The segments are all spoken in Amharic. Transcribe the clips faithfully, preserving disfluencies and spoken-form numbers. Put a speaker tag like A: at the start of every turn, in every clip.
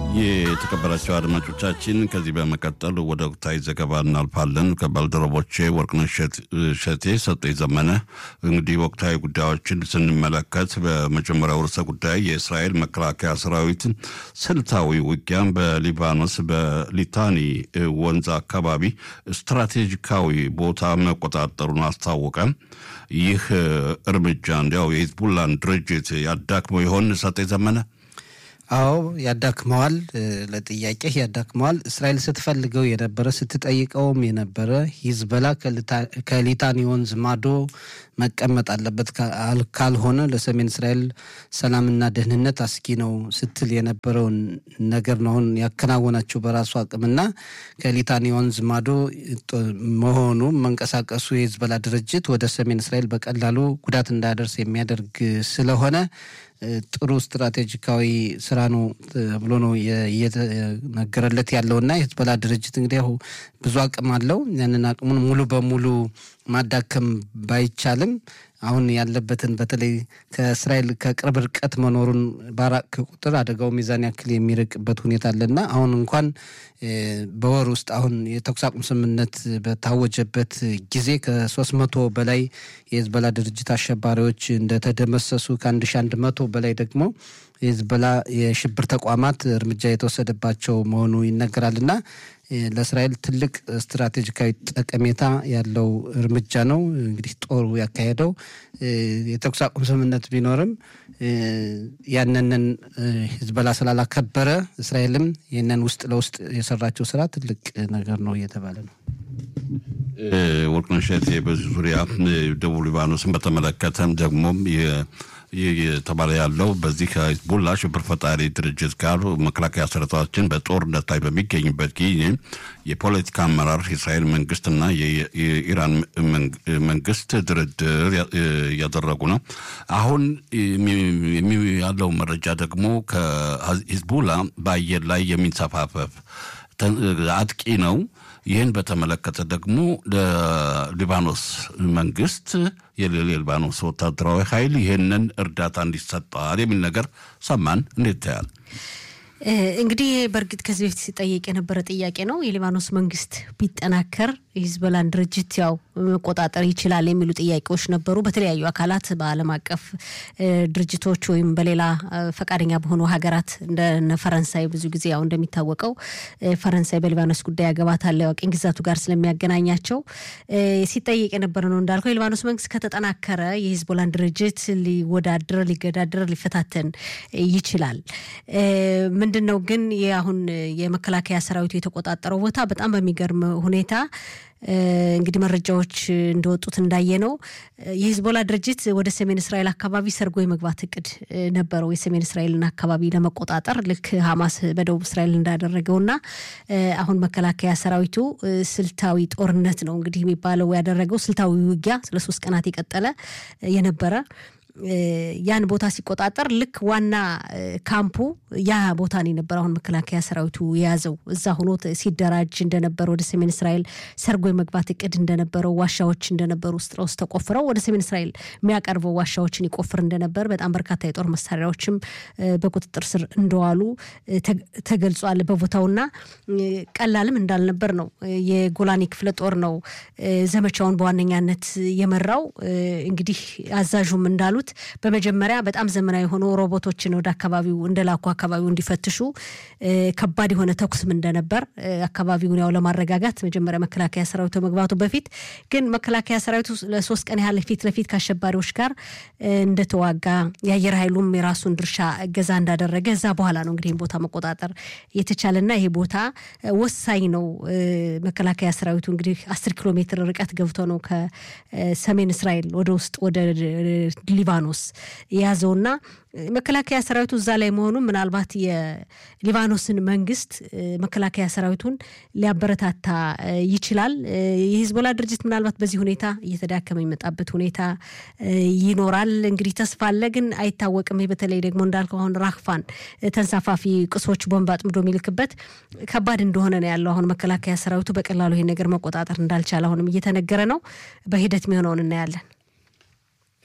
A: የተከበራችሁ አድማጮቻችን ከዚህ በመቀጠል ወደ ወቅታዊ ዘገባ እናልፋለን። ከባልደረቦቼ ወርቅነሽ ሸቴ ሰጠኝ ዘመነ እንግዲህ ወቅታዊ ጉዳዮችን ስንመለከት በመጀመሪያው ርዕሰ ጉዳይ የእስራኤል መከላከያ ሰራዊት ስልታዊ ውጊያን በሊባኖስ በሊታኒ ወንዝ አካባቢ ስትራቴጂካዊ ቦታ መቆጣጠሩን አስታወቀ። ይህ እርምጃ እንዲያው የሂዝቡላን ድርጅት ያዳክመው ይሆን? ሰጠኝ ዘመነ
B: አዎ ያዳክመዋል። ለጥያቄ ያዳክመዋል። እስራኤል ስትፈልገው የነበረ ስትጠይቀውም የነበረ ሂዝቦላ ከሊታኒ ወንዝ ማዶ መቀመጥ አለበት ካልሆነ ለሰሜን እስራኤል ሰላምና ደህንነት አስጊ ነው ስትል የነበረውን ነገር ነው ያከናወናቸው በራሱ አቅምና ከሊታኒ ወንዝ ማዶ መሆኑ መንቀሳቀሱ የሂዝቦላ ድርጅት ወደ ሰሜን እስራኤል በቀላሉ ጉዳት እንዳያደርስ የሚያደርግ ስለሆነ ጥሩ ስትራቴጂካዊ ስራ ነው ብሎ ነው እየተነገረለት ያለውና የሂዝቦላ ድርጅት እንግዲህ ብዙ አቅም አለው። ያንን አቅሙን ሙሉ በሙሉ ማዳከም ባይቻልም አሁን ያለበትን በተለይ ከእስራኤል ከቅርብ ርቀት መኖሩን ባራክ ቁጥር አደጋው ሚዛን ያክል የሚርቅበት ሁኔታ አለና አሁን እንኳን በወር ውስጥ አሁን የተኩስ አቁም ስምምነት በታወጀበት ጊዜ ከሶስት መቶ በላይ የሂዝቦላ ድርጅት አሸባሪዎች እንደተደመሰሱ ከአንድ ሺህ አንድ መቶ በላይ ደግሞ የሂዝቦላ የሽብር ተቋማት እርምጃ የተወሰደባቸው መሆኑ ይነገራልና ለእስራኤል ትልቅ ስትራቴጂካዊ ጠቀሜታ ያለው እርምጃ ነው። እንግዲህ ጦሩ ያካሄደው የተኩስ አቁም ስምምነት ቢኖርም ያንንን ሂዝቦላ ስላላከበረ እስራኤልም የነን ውስጥ ለውስጥ የሰራቸው ስራ ትልቅ ነገር ነው እየተባለ ነው።
A: ወርቅነሽ በዚህ ዙሪያ ደቡብ ሊባኖስን በተመለከተም ደግሞ የተባለ ያለው በዚህ ከሂዝቦላ ሽብር ፈጣሪ ድርጅት ጋር መከላከያ ሰራዊታችን በጦርነት ላይ በሚገኝበት ጊዜ የፖለቲካ አመራር የእስራኤል መንግስትና የኢራን መንግስት ድርድር ያደረጉ ነው። አሁን ያለው መረጃ ደግሞ ከሂዝቦላ በአየር ላይ የሚንሰፋፈፍ አጥቂ ነው። ይህን በተመለከተ ደግሞ ለሊባኖስ መንግስት የሊባኖስ ወታደራዊ ኃይል ይህንን እርዳታ እንዲሰጣል የሚል ነገር ሰማን። እንዴት ታያል?
C: እንግዲህ በርግጥ ከዚህ በፊት ሲጠየቅ የነበረ ጥያቄ ነው። የሊባኖስ መንግስት ቢጠናከር ሂዝቦላን ድርጅት ያው መቆጣጠር ይችላል የሚሉ ጥያቄዎች ነበሩ በተለያዩ አካላት በአለም አቀፍ ድርጅቶች ወይም በሌላ ፈቃደኛ በሆኑ ሀገራት እንደ ፈረንሳይ ብዙ ጊዜ ያው እንደሚታወቀው ፈረንሳይ በሊባኖስ ጉዳይ ያገባታል ያው ቅኝ ግዛቱ ጋር ስለሚያገናኛቸው ሲጠየቅ የነበረ ነው። እንዳልከው የሊባኖስ መንግስት ከተጠናከረ የሂዝቦላን ድርጅት ሊወዳደር ሊገዳደር ሊፈታተን ይችላል። ምንድነው ግን የአሁን የመከላከያ ሰራዊቱ የተቆጣጠረው ቦታ በጣም በሚገርም ሁኔታ እንግዲህ መረጃዎች እንደወጡት እንዳየነው የሂዝቦላ ድርጅት ወደ ሰሜን እስራኤል አካባቢ ሰርጎ የመግባት እቅድ ነበረው የሰሜን እስራኤልን አካባቢ ለመቆጣጠር ልክ ሐማስ በደቡብ እስራኤል እንዳደረገውና አሁን መከላከያ ሰራዊቱ ስልታዊ ጦርነት ነው እንግዲህ የሚባለው ያደረገው ስልታዊ ውጊያ ለሶስት ቀናት የቀጠለ የነበረ ያን ቦታ ሲቆጣጠር ልክ ዋና ካምፑ ያ ቦታ ነው ነበር። አሁን መከላከያ ሰራዊቱ ያዘው እዛ ሆኖ ሲደራጅ እንደነበር ወደ ሰሜን እስራኤል ሰርጎ የመግባት እቅድ እንደነበረው ዋሻዎች እንደነበሩ ውስጥ ውስጥ ተቆፍረው ወደ ሰሜን እስራኤል የሚያቀርበው ዋሻዎችን ይቆፍር እንደነበር በጣም በርካታ የጦር መሳሪያዎችም በቁጥጥር ስር እንደዋሉ ተገልጿል በቦታውና ቀላልም እንዳልነበር ነው። የጎላኒ ክፍለ ጦር ነው ዘመቻውን በዋነኛነት የመራው። እንግዲህ አዛዡም እንዳሉ በመጀመሪያ በጣም ዘመናዊ ሆኖ ሮቦቶችን ወደ አካባቢው እንደላኩ አካባቢው እንዲፈትሹ ከባድ የሆነ ተኩስም እንደነበር አካባቢውን ያው ለማረጋጋት መጀመሪያ መከላከያ ሰራዊቱ መግባቱ በፊት ግን መከላከያ ሰራዊቱ ለሶስት ቀን ያህል ፊት ለፊት ከአሸባሪዎች ጋር እንደተዋጋ የአየር ኃይሉም የራሱን ድርሻ እገዛ እንዳደረገ እዛ በኋላ ነው እንግዲህ ቦታ መቆጣጠር የተቻለና ይሄ ቦታ ወሳኝ ነው። መከላከያ ሰራዊቱ እንግዲህ አስር ኪሎ ሜትር ርቀት ገብቶ ነው ከሰሜን እስራኤል ወደ ውስጥ ወደ ሊባኖስ ያዘውና መከላከያ ሰራዊቱ እዛ ላይ መሆኑ ምናልባት የሊባኖስን መንግስት መከላከያ ሰራዊቱን ሊያበረታታ ይችላል። የሂዝቦላ ድርጅት ምናልባት በዚህ ሁኔታ እየተዳከመ የሚመጣበት ሁኔታ ይኖራል እንግዲህ ተስፋ አለ ግን አይታወቅም። በተለይ ደግሞ እንዳልከው አሁን ራክፋን ተንሳፋፊ ቅሶች ቦምብ አጥምዶ የሚልክበት ከባድ እንደሆነ ነው ያለው። አሁን መከላከያ ሰራዊቱ በቀላሉ ይሄ ነገር መቆጣጠር እንዳልቻለ አሁንም እየተነገረ ነው። በሂደት የሚሆነውን እናያለን።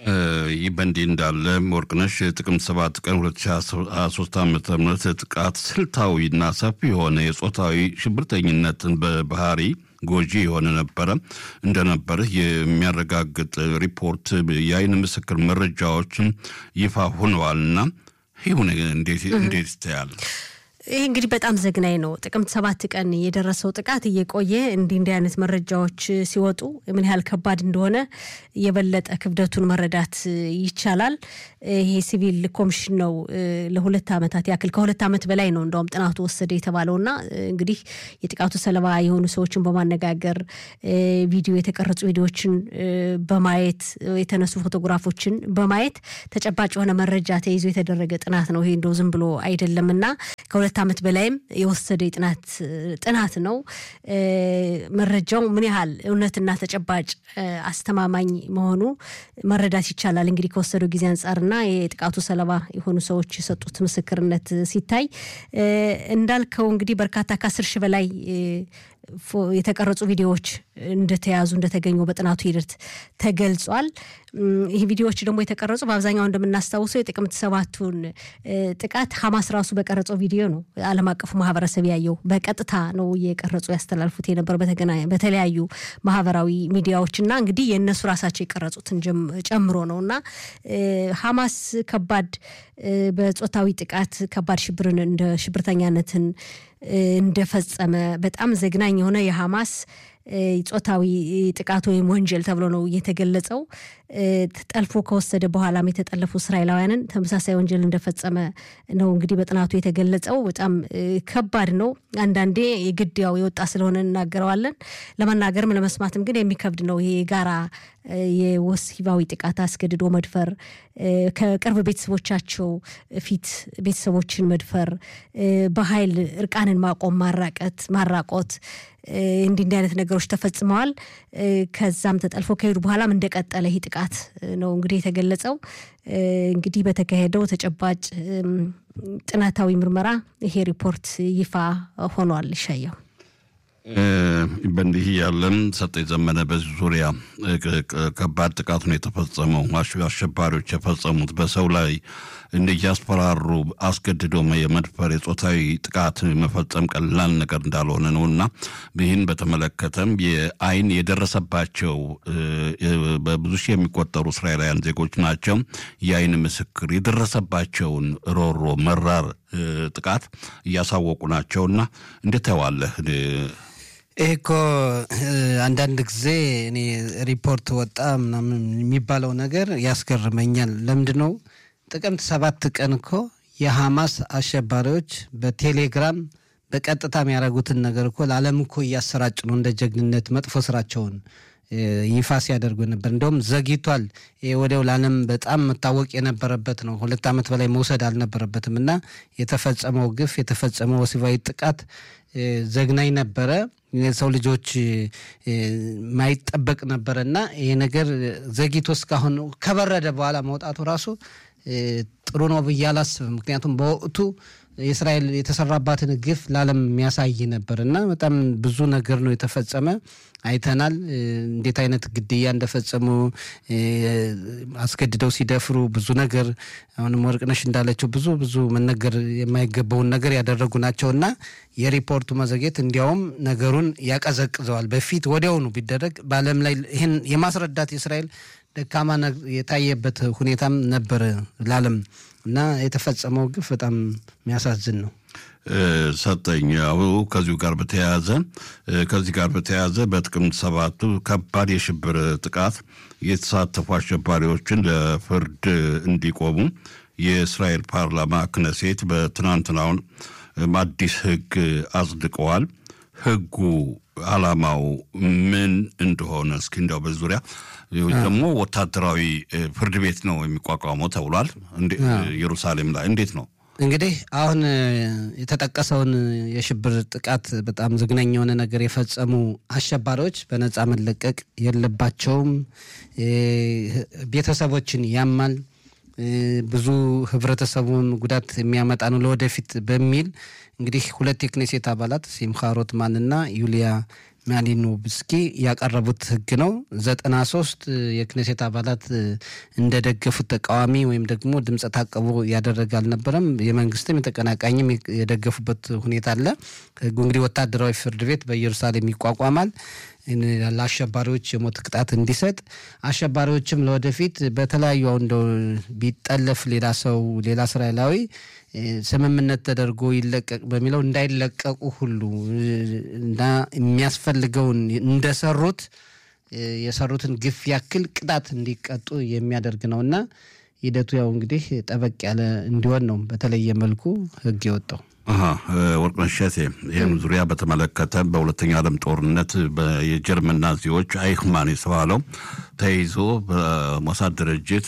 A: ይህ በእንዲህ እንዳለ ወርቅነሽ ጥቅምት ሰባት ቀን ሁለት ሺህ አስራ ሶስት ዓመተ ምህረት ጥቃት ስልታዊና ሰፊ የሆነ የጾታዊ ሽብርተኝነትን በባህሪ ጎጂ የሆነ ነበረ እንደነበረ የሚያረጋግጥ ሪፖርት የአይን ምስክር መረጃዎችን ይፋ ሆነዋልና ይሁን እንዴት እንዴት ይታያል?
C: ይሄ እንግዲህ በጣም ዘግናኝ ነው። ጥቅምት ሰባት ቀን የደረሰው ጥቃት እየቆየ እንዲህ እንዲህ አይነት መረጃዎች ሲወጡ ምን ያህል ከባድ እንደሆነ የበለጠ ክብደቱን መረዳት ይቻላል። ይሄ ሲቪል ኮሚሽን ነው ለሁለት ዓመታት ያክል ከሁለት ዓመት በላይ ነው እንደውም ጥናቱ ወሰደ የተባለውና እንግዲህ የጥቃቱ ሰለባ የሆኑ ሰዎችን በማነጋገር ቪዲዮ የተቀረጹ ቪዲዮዎችን በማየት የተነሱ ፎቶግራፎችን በማየት ተጨባጭ የሆነ መረጃ ተይዞ የተደረገ ጥናት ነው። ይሄ እንደው ዝም ብሎ አይደለምና ከሁለት ዓመት በላይም የወሰደ ጥናት ጥናት ነው። መረጃው ምን ያህል እውነትና ተጨባጭ አስተማማኝ መሆኑ መረዳት ይቻላል። እንግዲህ ከወሰደው ጊዜ አንፃርና የጥቃቱ ሰለባ የሆኑ ሰዎች የሰጡት ምስክርነት ሲታይ እንዳልከው እንግዲህ በርካታ ከአስር ሺህ በላይ የተቀረጹ ቪዲዮዎች እንደተያዙ እንደተገኙ በጥናቱ ሂደት ተገልጿል። ይሄ ቪዲዮዎች ደግሞ የተቀረጹ በአብዛኛው እንደምናስታውሰው የጥቅምት ሰባቱን ጥቃት ሐማስ ራሱ በቀረጸው ቪዲዮ ነው ዓለም አቀፉ ማህበረሰብ ያየው። በቀጥታ ነው የቀረጹ ያስተላልፉት የነበር በተገናኘ በተለያዩ ማህበራዊ ሚዲያዎችና እንግዲህ የነሱ ራሳቸው የቀረጹትን ጨምሮ ነውና ሐማስ ከባድ በጾታዊ ጥቃት ከባድ ሽብርን እንደ ሽብርተኛነትን እንደፈጸመ በጣም ዘግናኝ የሆነ የሐማስ ጾታዊ ጥቃት ወይም ወንጀል ተብሎ ነው የተገለጸው። ተጠልፎ ከወሰደ በኋላም የተጠለፉ እስራኤላውያንን ተመሳሳይ ወንጀል እንደፈጸመ ነው እንግዲህ በጥናቱ የተገለጸው። በጣም ከባድ ነው። አንዳንዴ የግድያው የወጣ ስለሆነ እናገረዋለን ለማናገርም ለመስማትም ግን የሚከብድ ነው። ይሄ ጋራ የወሲባዊ ጥቃት አስገድዶ መድፈር ከቅርብ ቤተሰቦቻቸው ፊት ቤተሰቦችን መድፈር በኃይል እርቃንን ማቆም ማራቀት ማራቆት እንዲህ እንዲህ አይነት ነገሮች ተፈጽመዋል። ከዛም ተጠልፎ ከሄዱ በኋላም እንደቀጠለ ይሄ ጥቃት ነው እንግዲህ የተገለጸው። እንግዲህ በተካሄደው ተጨባጭ ጥናታዊ ምርመራ ይሄ ሪፖርት ይፋ ሆኗል። ይሻያው
A: በእንዲህ ያለን ሰጠኝ ዘመነ በዚህ ዙሪያ ከባድ ጥቃት ነው የተፈጸመው። አሸባሪዎች የፈጸሙት በሰው ላይ እንደያስፈራሩ አስገድዶ የመድፈር የጾታዊ ጥቃት መፈጸም ቀላል ነገር እንዳልሆነ ነውና ይህን በተመለከተም የአይን የደረሰባቸው በብዙ ሺህ የሚቆጠሩ እስራኤላውያን ዜጎች ናቸው የአይን ምስክር የደረሰባቸውን ሮሮ መራር ጥቃት እያሳወቁ ናቸውና እንዴት ታዋለህ?
B: እኮ አንዳንድ ጊዜ እኔ ሪፖርት ወጣ ምናምን የሚባለው ነገር ያስገርመኛል። ለምንድነው ጥቅምት ሰባት ቀን እኮ የሐማስ አሸባሪዎች በቴሌግራም በቀጥታ የሚያደርጉትን ነገር እኮ ለዓለም እኮ እያሰራጩ ነው እንደ ጀግንነት መጥፎ ስራቸውን ይፋ ሲያደርጉ ነበር። እንደውም ዘግይቷል። ወዲያው ለዓለም በጣም መታወቅ የነበረበት ነው። ሁለት ዓመት በላይ መውሰድ አልነበረበትም እና የተፈጸመው ግፍ የተፈጸመው ወሲባዊ ጥቃት ዘግናኝ ነበረ። የሰው ልጆች ማይጠበቅ ነበርና ይሄ ነገር ዘግይቶ እስካሁን ከበረደ በኋላ መውጣቱ ራሱ ጥሩ ነው ብዬ አላስብም። ምክንያቱም በወቅቱ የእስራኤል የተሰራባትን ግፍ ለዓለም የሚያሳይ ነበርና በጣም ብዙ ነገር ነው የተፈጸመ አይተናል። እንዴት አይነት ግድያ እንደፈጸሙ አስገድደው ሲደፍሩ ብዙ ነገር አሁንም ወርቅነሽ እንዳለችው ብዙ ብዙ መነገር የማይገባውን ነገር ያደረጉ ናቸውና የሪፖርቱ መዘግየት እንዲያውም ነገሩን ያቀዘቅዘዋል። በፊት ወዲያውኑ ቢደረግ በዓለም ላይ ይሄን የማስረዳት የእስራኤል ደካማ የታየበት ሁኔታም ነበር ለዓለም እና የተፈጸመው ግፍ በጣም የሚያሳዝን ነው።
A: ሰጠኝ ያው ከዚሁ ጋር በተያያዘ ከዚህ ጋር በተያያዘ በጥቅምት ሰባቱ ከባድ የሽብር ጥቃት የተሳተፉ አሸባሪዎችን ለፍርድ እንዲቆሙ የእስራኤል ፓርላማ ክነሴት በትናንትናው አዲስ ሕግ አጽድቀዋል። ሕጉ ዓላማው ምን እንደሆነ እስኪ እንደው በዙሪያ ደግሞ ወታደራዊ ፍርድ ቤት ነው የሚቋቋመው ተብሏል። ኢየሩሳሌም ላይ እንዴት ነው?
B: እንግዲህ አሁን የተጠቀሰውን የሽብር ጥቃት በጣም ዝግነኛ የሆነ ነገር የፈጸሙ አሸባሪዎች በነፃ መለቀቅ የለባቸውም። ቤተሰቦችን ያማል፣ ብዙ ህብረተሰቡን ጉዳት የሚያመጣ ነው ለወደፊት በሚል እንግዲህ ሁለት የክኔሴት አባላት ሲምካ ሮትማንና ዩሊያ ማሊኖቭስኪ ያቀረቡት ህግ ነው። ዘጠና ሶስት የክኔሴት አባላት እንደደገፉት ተቃዋሚ ወይም ደግሞ ድምፀ ታቀቡ ያደረገ አልነበረም። የመንግስትም የተቀናቃኝም የደገፉበት ሁኔታ አለ። ህጉ እንግዲህ ወታደራዊ ፍርድ ቤት በኢየሩሳሌም ይቋቋማል ለአሸባሪዎች የሞት ቅጣት እንዲሰጥ፣ አሸባሪዎችም ለወደፊት በተለያዩ እንደው ቢጠለፍ ሌላ ሰው ሌላ እስራኤላዊ ስምምነት ተደርጎ ይለቀቅ በሚለው እንዳይለቀቁ ሁሉ እና የሚያስፈልገውን እንደሰሩት የሰሩትን ግፍ ያክል ቅጣት እንዲቀጡ የሚያደርግ ነውና ሂደቱ ያው እንግዲህ ጠበቅ ያለ እንዲሆን ነው በተለየ መልኩ ህግ የወጣው።
A: አሃ ወርቅነሽ እሸቴ ይህን ዙሪያ በተመለከተ በሁለተኛው ዓለም ጦርነት የጀርመን ናዚዎች አይክማን የተባለው ተይዞ በሞሳድ ድርጅት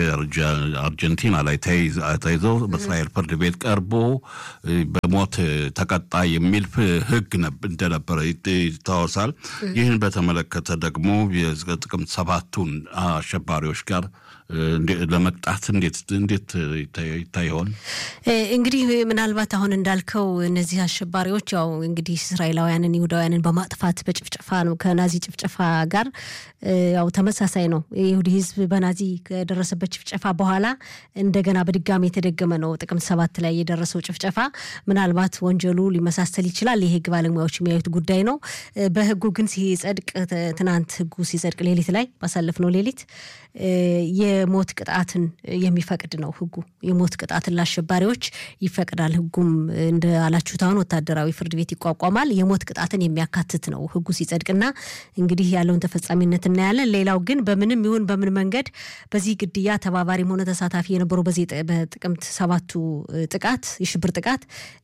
A: አርጀንቲና ላይ ተይዞ በእስራኤል ፍርድ ቤት ቀርቦ በሞት ተቀጣ የሚል ህግ እንደነበረ ይታወሳል። ይህን በተመለከተ ደግሞ የጥቅምት ሰባቱን አሸባሪዎች ጋር ለመቅጣት እንዴት እንዴት ይታያል?
C: እንግዲህ ምናልባት አሁን እንዳልከው እነዚህ አሸባሪዎች ያው እንግዲህ እስራኤላውያንን ይሁዳውያንን በማጥፋት በጭፍጨፋ ነው ከናዚ ጭፍጨፋ ጋር ያው ተመሳሳይ ነው። ይሁዲ ህዝብ በናዚ ከደረሰበት ጭፍጨፋ በኋላ እንደገና በድጋሚ የተደገመ ነው ጥቅምት ሰባት ላይ የደረሰው ጭፍጨፋ። ምናልባት ወንጀሉ ሊመሳሰል ይችላል። የህግ ባለሙያዎች የሚያዩት ጉዳይ ነው። በህጉ ግን ሲጸድቅ ትናንት ህጉ ሲጸድቅ ሌሊት ላይ ባሳለፍነው ሌሊት የሞት ቅጣትን የሚፈቅድ ነው ህጉ። የሞት ቅጣትን ለአሸባሪዎች ይፈቅዳል። ህጉም እንደ አላችሁት አሁን ወታደራዊ ፍርድ ቤት ይቋቋማል። የሞት ቅጣትን የሚያካትት ነው ህጉ ሲጸድቅና እንግዲህ ያለውን ተፈጻሚነት እናያለን። ሌላው ግን በምንም ይሁን በምን መንገድ በዚህ ግድያ ተባባሪም ሆነ ተሳታፊ የነበሩ በዚህ በጥቅምት ሰባቱ ጥቃት የሽብር ጥቃት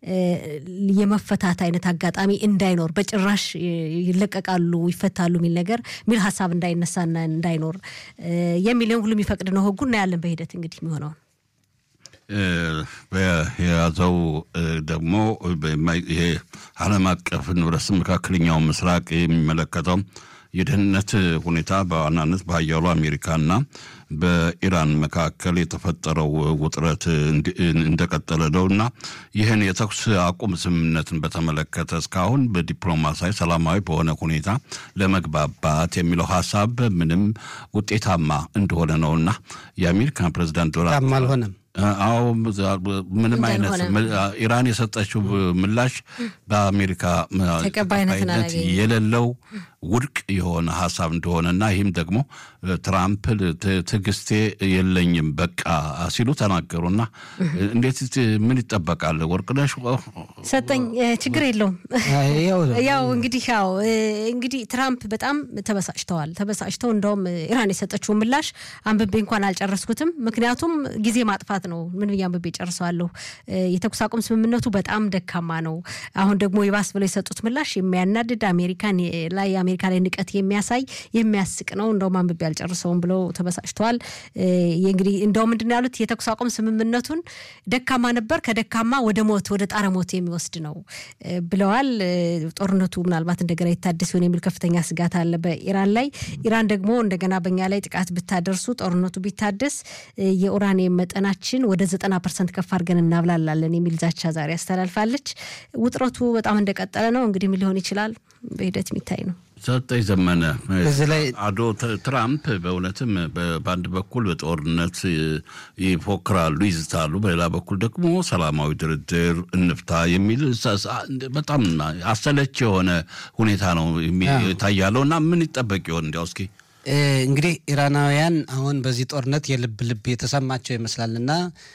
C: የመፈታት አይነት አጋጣሚ እንዳይኖር በጭራሽ ይለቀቃሉ ይፈታሉ የሚል ነገር ሚል ሐሳብ እንዳይነሳና እንዳይኖር የሚለውን ሁሉ የሚፈቅድ ነው ህጉ። እናያለን በሂደት እንግዲህ የሚሆነው
A: በያዘው ደግሞ ይሄ ዓለም አቀፍ ንብረት መካከለኛው ምስራቅ የሚመለከተው የደህንነት ሁኔታ በዋናነት በሀያሉ አሜሪካና በኢራን መካከል የተፈጠረው ውጥረት እንደቀጠለ ነውና ይህን የተኩስ አቁም ስምምነትን በተመለከተ እስካሁን በዲፕሎማሲያዊ ሰላማዊ በሆነ ሁኔታ ለመግባባት የሚለው ሐሳብ ምንም ውጤታማ እንደሆነ ነውና የአሜሪካን ፕሬዝዳንት ዶናልድ
B: አልሆነም።
A: አዎ ምንም አይነት ኢራን የሰጠችው ምላሽ በአሜሪካ ተቀባይነት የሌለው ውድቅ የሆነ ሐሳብ እንደሆነና ይህም ደግሞ ትራምፕ ትግስቴ የለኝም በቃ ሲሉ ተናገሩና እንዴት ምን ይጠበቃል? ወርቅነሽ
C: ሰጠኝ ችግር የለውም። ያው እንግዲህ ያው እንግዲህ ትራምፕ በጣም ተበሳጭተዋል። ተበሳጭተው እንደውም ኢራን የሰጠችው ምላሽ አንብቤ እንኳን አልጨረስኩትም። ምክንያቱም ጊዜ ማጥፋት ነው። ምን ብዬ አንብቤ ጨርሰዋለሁ። የተኩስ አቁም ስምምነቱ በጣም ደካማ ነው። አሁን ደግሞ ይባስ ብለው የሰጡት ምላሽ የሚያናድድ አሜሪካን ላይ አሜሪካ ላይ ንቀት የሚያሳይ የሚያስቅ ነው። እንደውም አንብቤ አልጨርሰውም ብለው ተበሳጭተዋል። እንግዲህ እንደውም ምንድነው ያሉት የተኩስ አቁም ስምምነቱን ደካማ ነበር ከደካማ ወደ ሞት ወደ ጣረ ሞት የሚወስድ ነው ብለዋል። ጦርነቱ ምናልባት እንደገና ይታደስ ይሆን የሚል ከፍተኛ ስጋት አለ በኢራን ላይ። ኢራን ደግሞ እንደገና በእኛ ላይ ጥቃት ብታደርሱ ጦርነቱ ቢታደስ የኡራኒየም መጠናችን ወደ ዘጠና ፐርሰንት ከፍ አድርገን እናብላላለን የሚል ዛቻ ዛሬ አስተላልፋለች። ውጥረቱ በጣም እንደቀጠለ ነው። እንግዲህ ምን ሊሆን ይችላል በሂደት የሚታይ ነው።
A: ሰጠኝ ዘመነ አዶ ትራምፕ በእውነትም በአንድ በኩል በጦርነት ይፎክራሉ ይዝታሉ፣ በሌላ በኩል ደግሞ ሰላማዊ ድርድር እንፍታ የሚል በጣም አሰለች የሆነ ሁኔታ ነው ታያለው እና ምን ይጠበቅ ይሆን እንዲያው እስኪ
B: እንግዲህ ኢራናውያን አሁን በዚህ ጦርነት የልብ ልብ የተሰማቸው ይመስላልና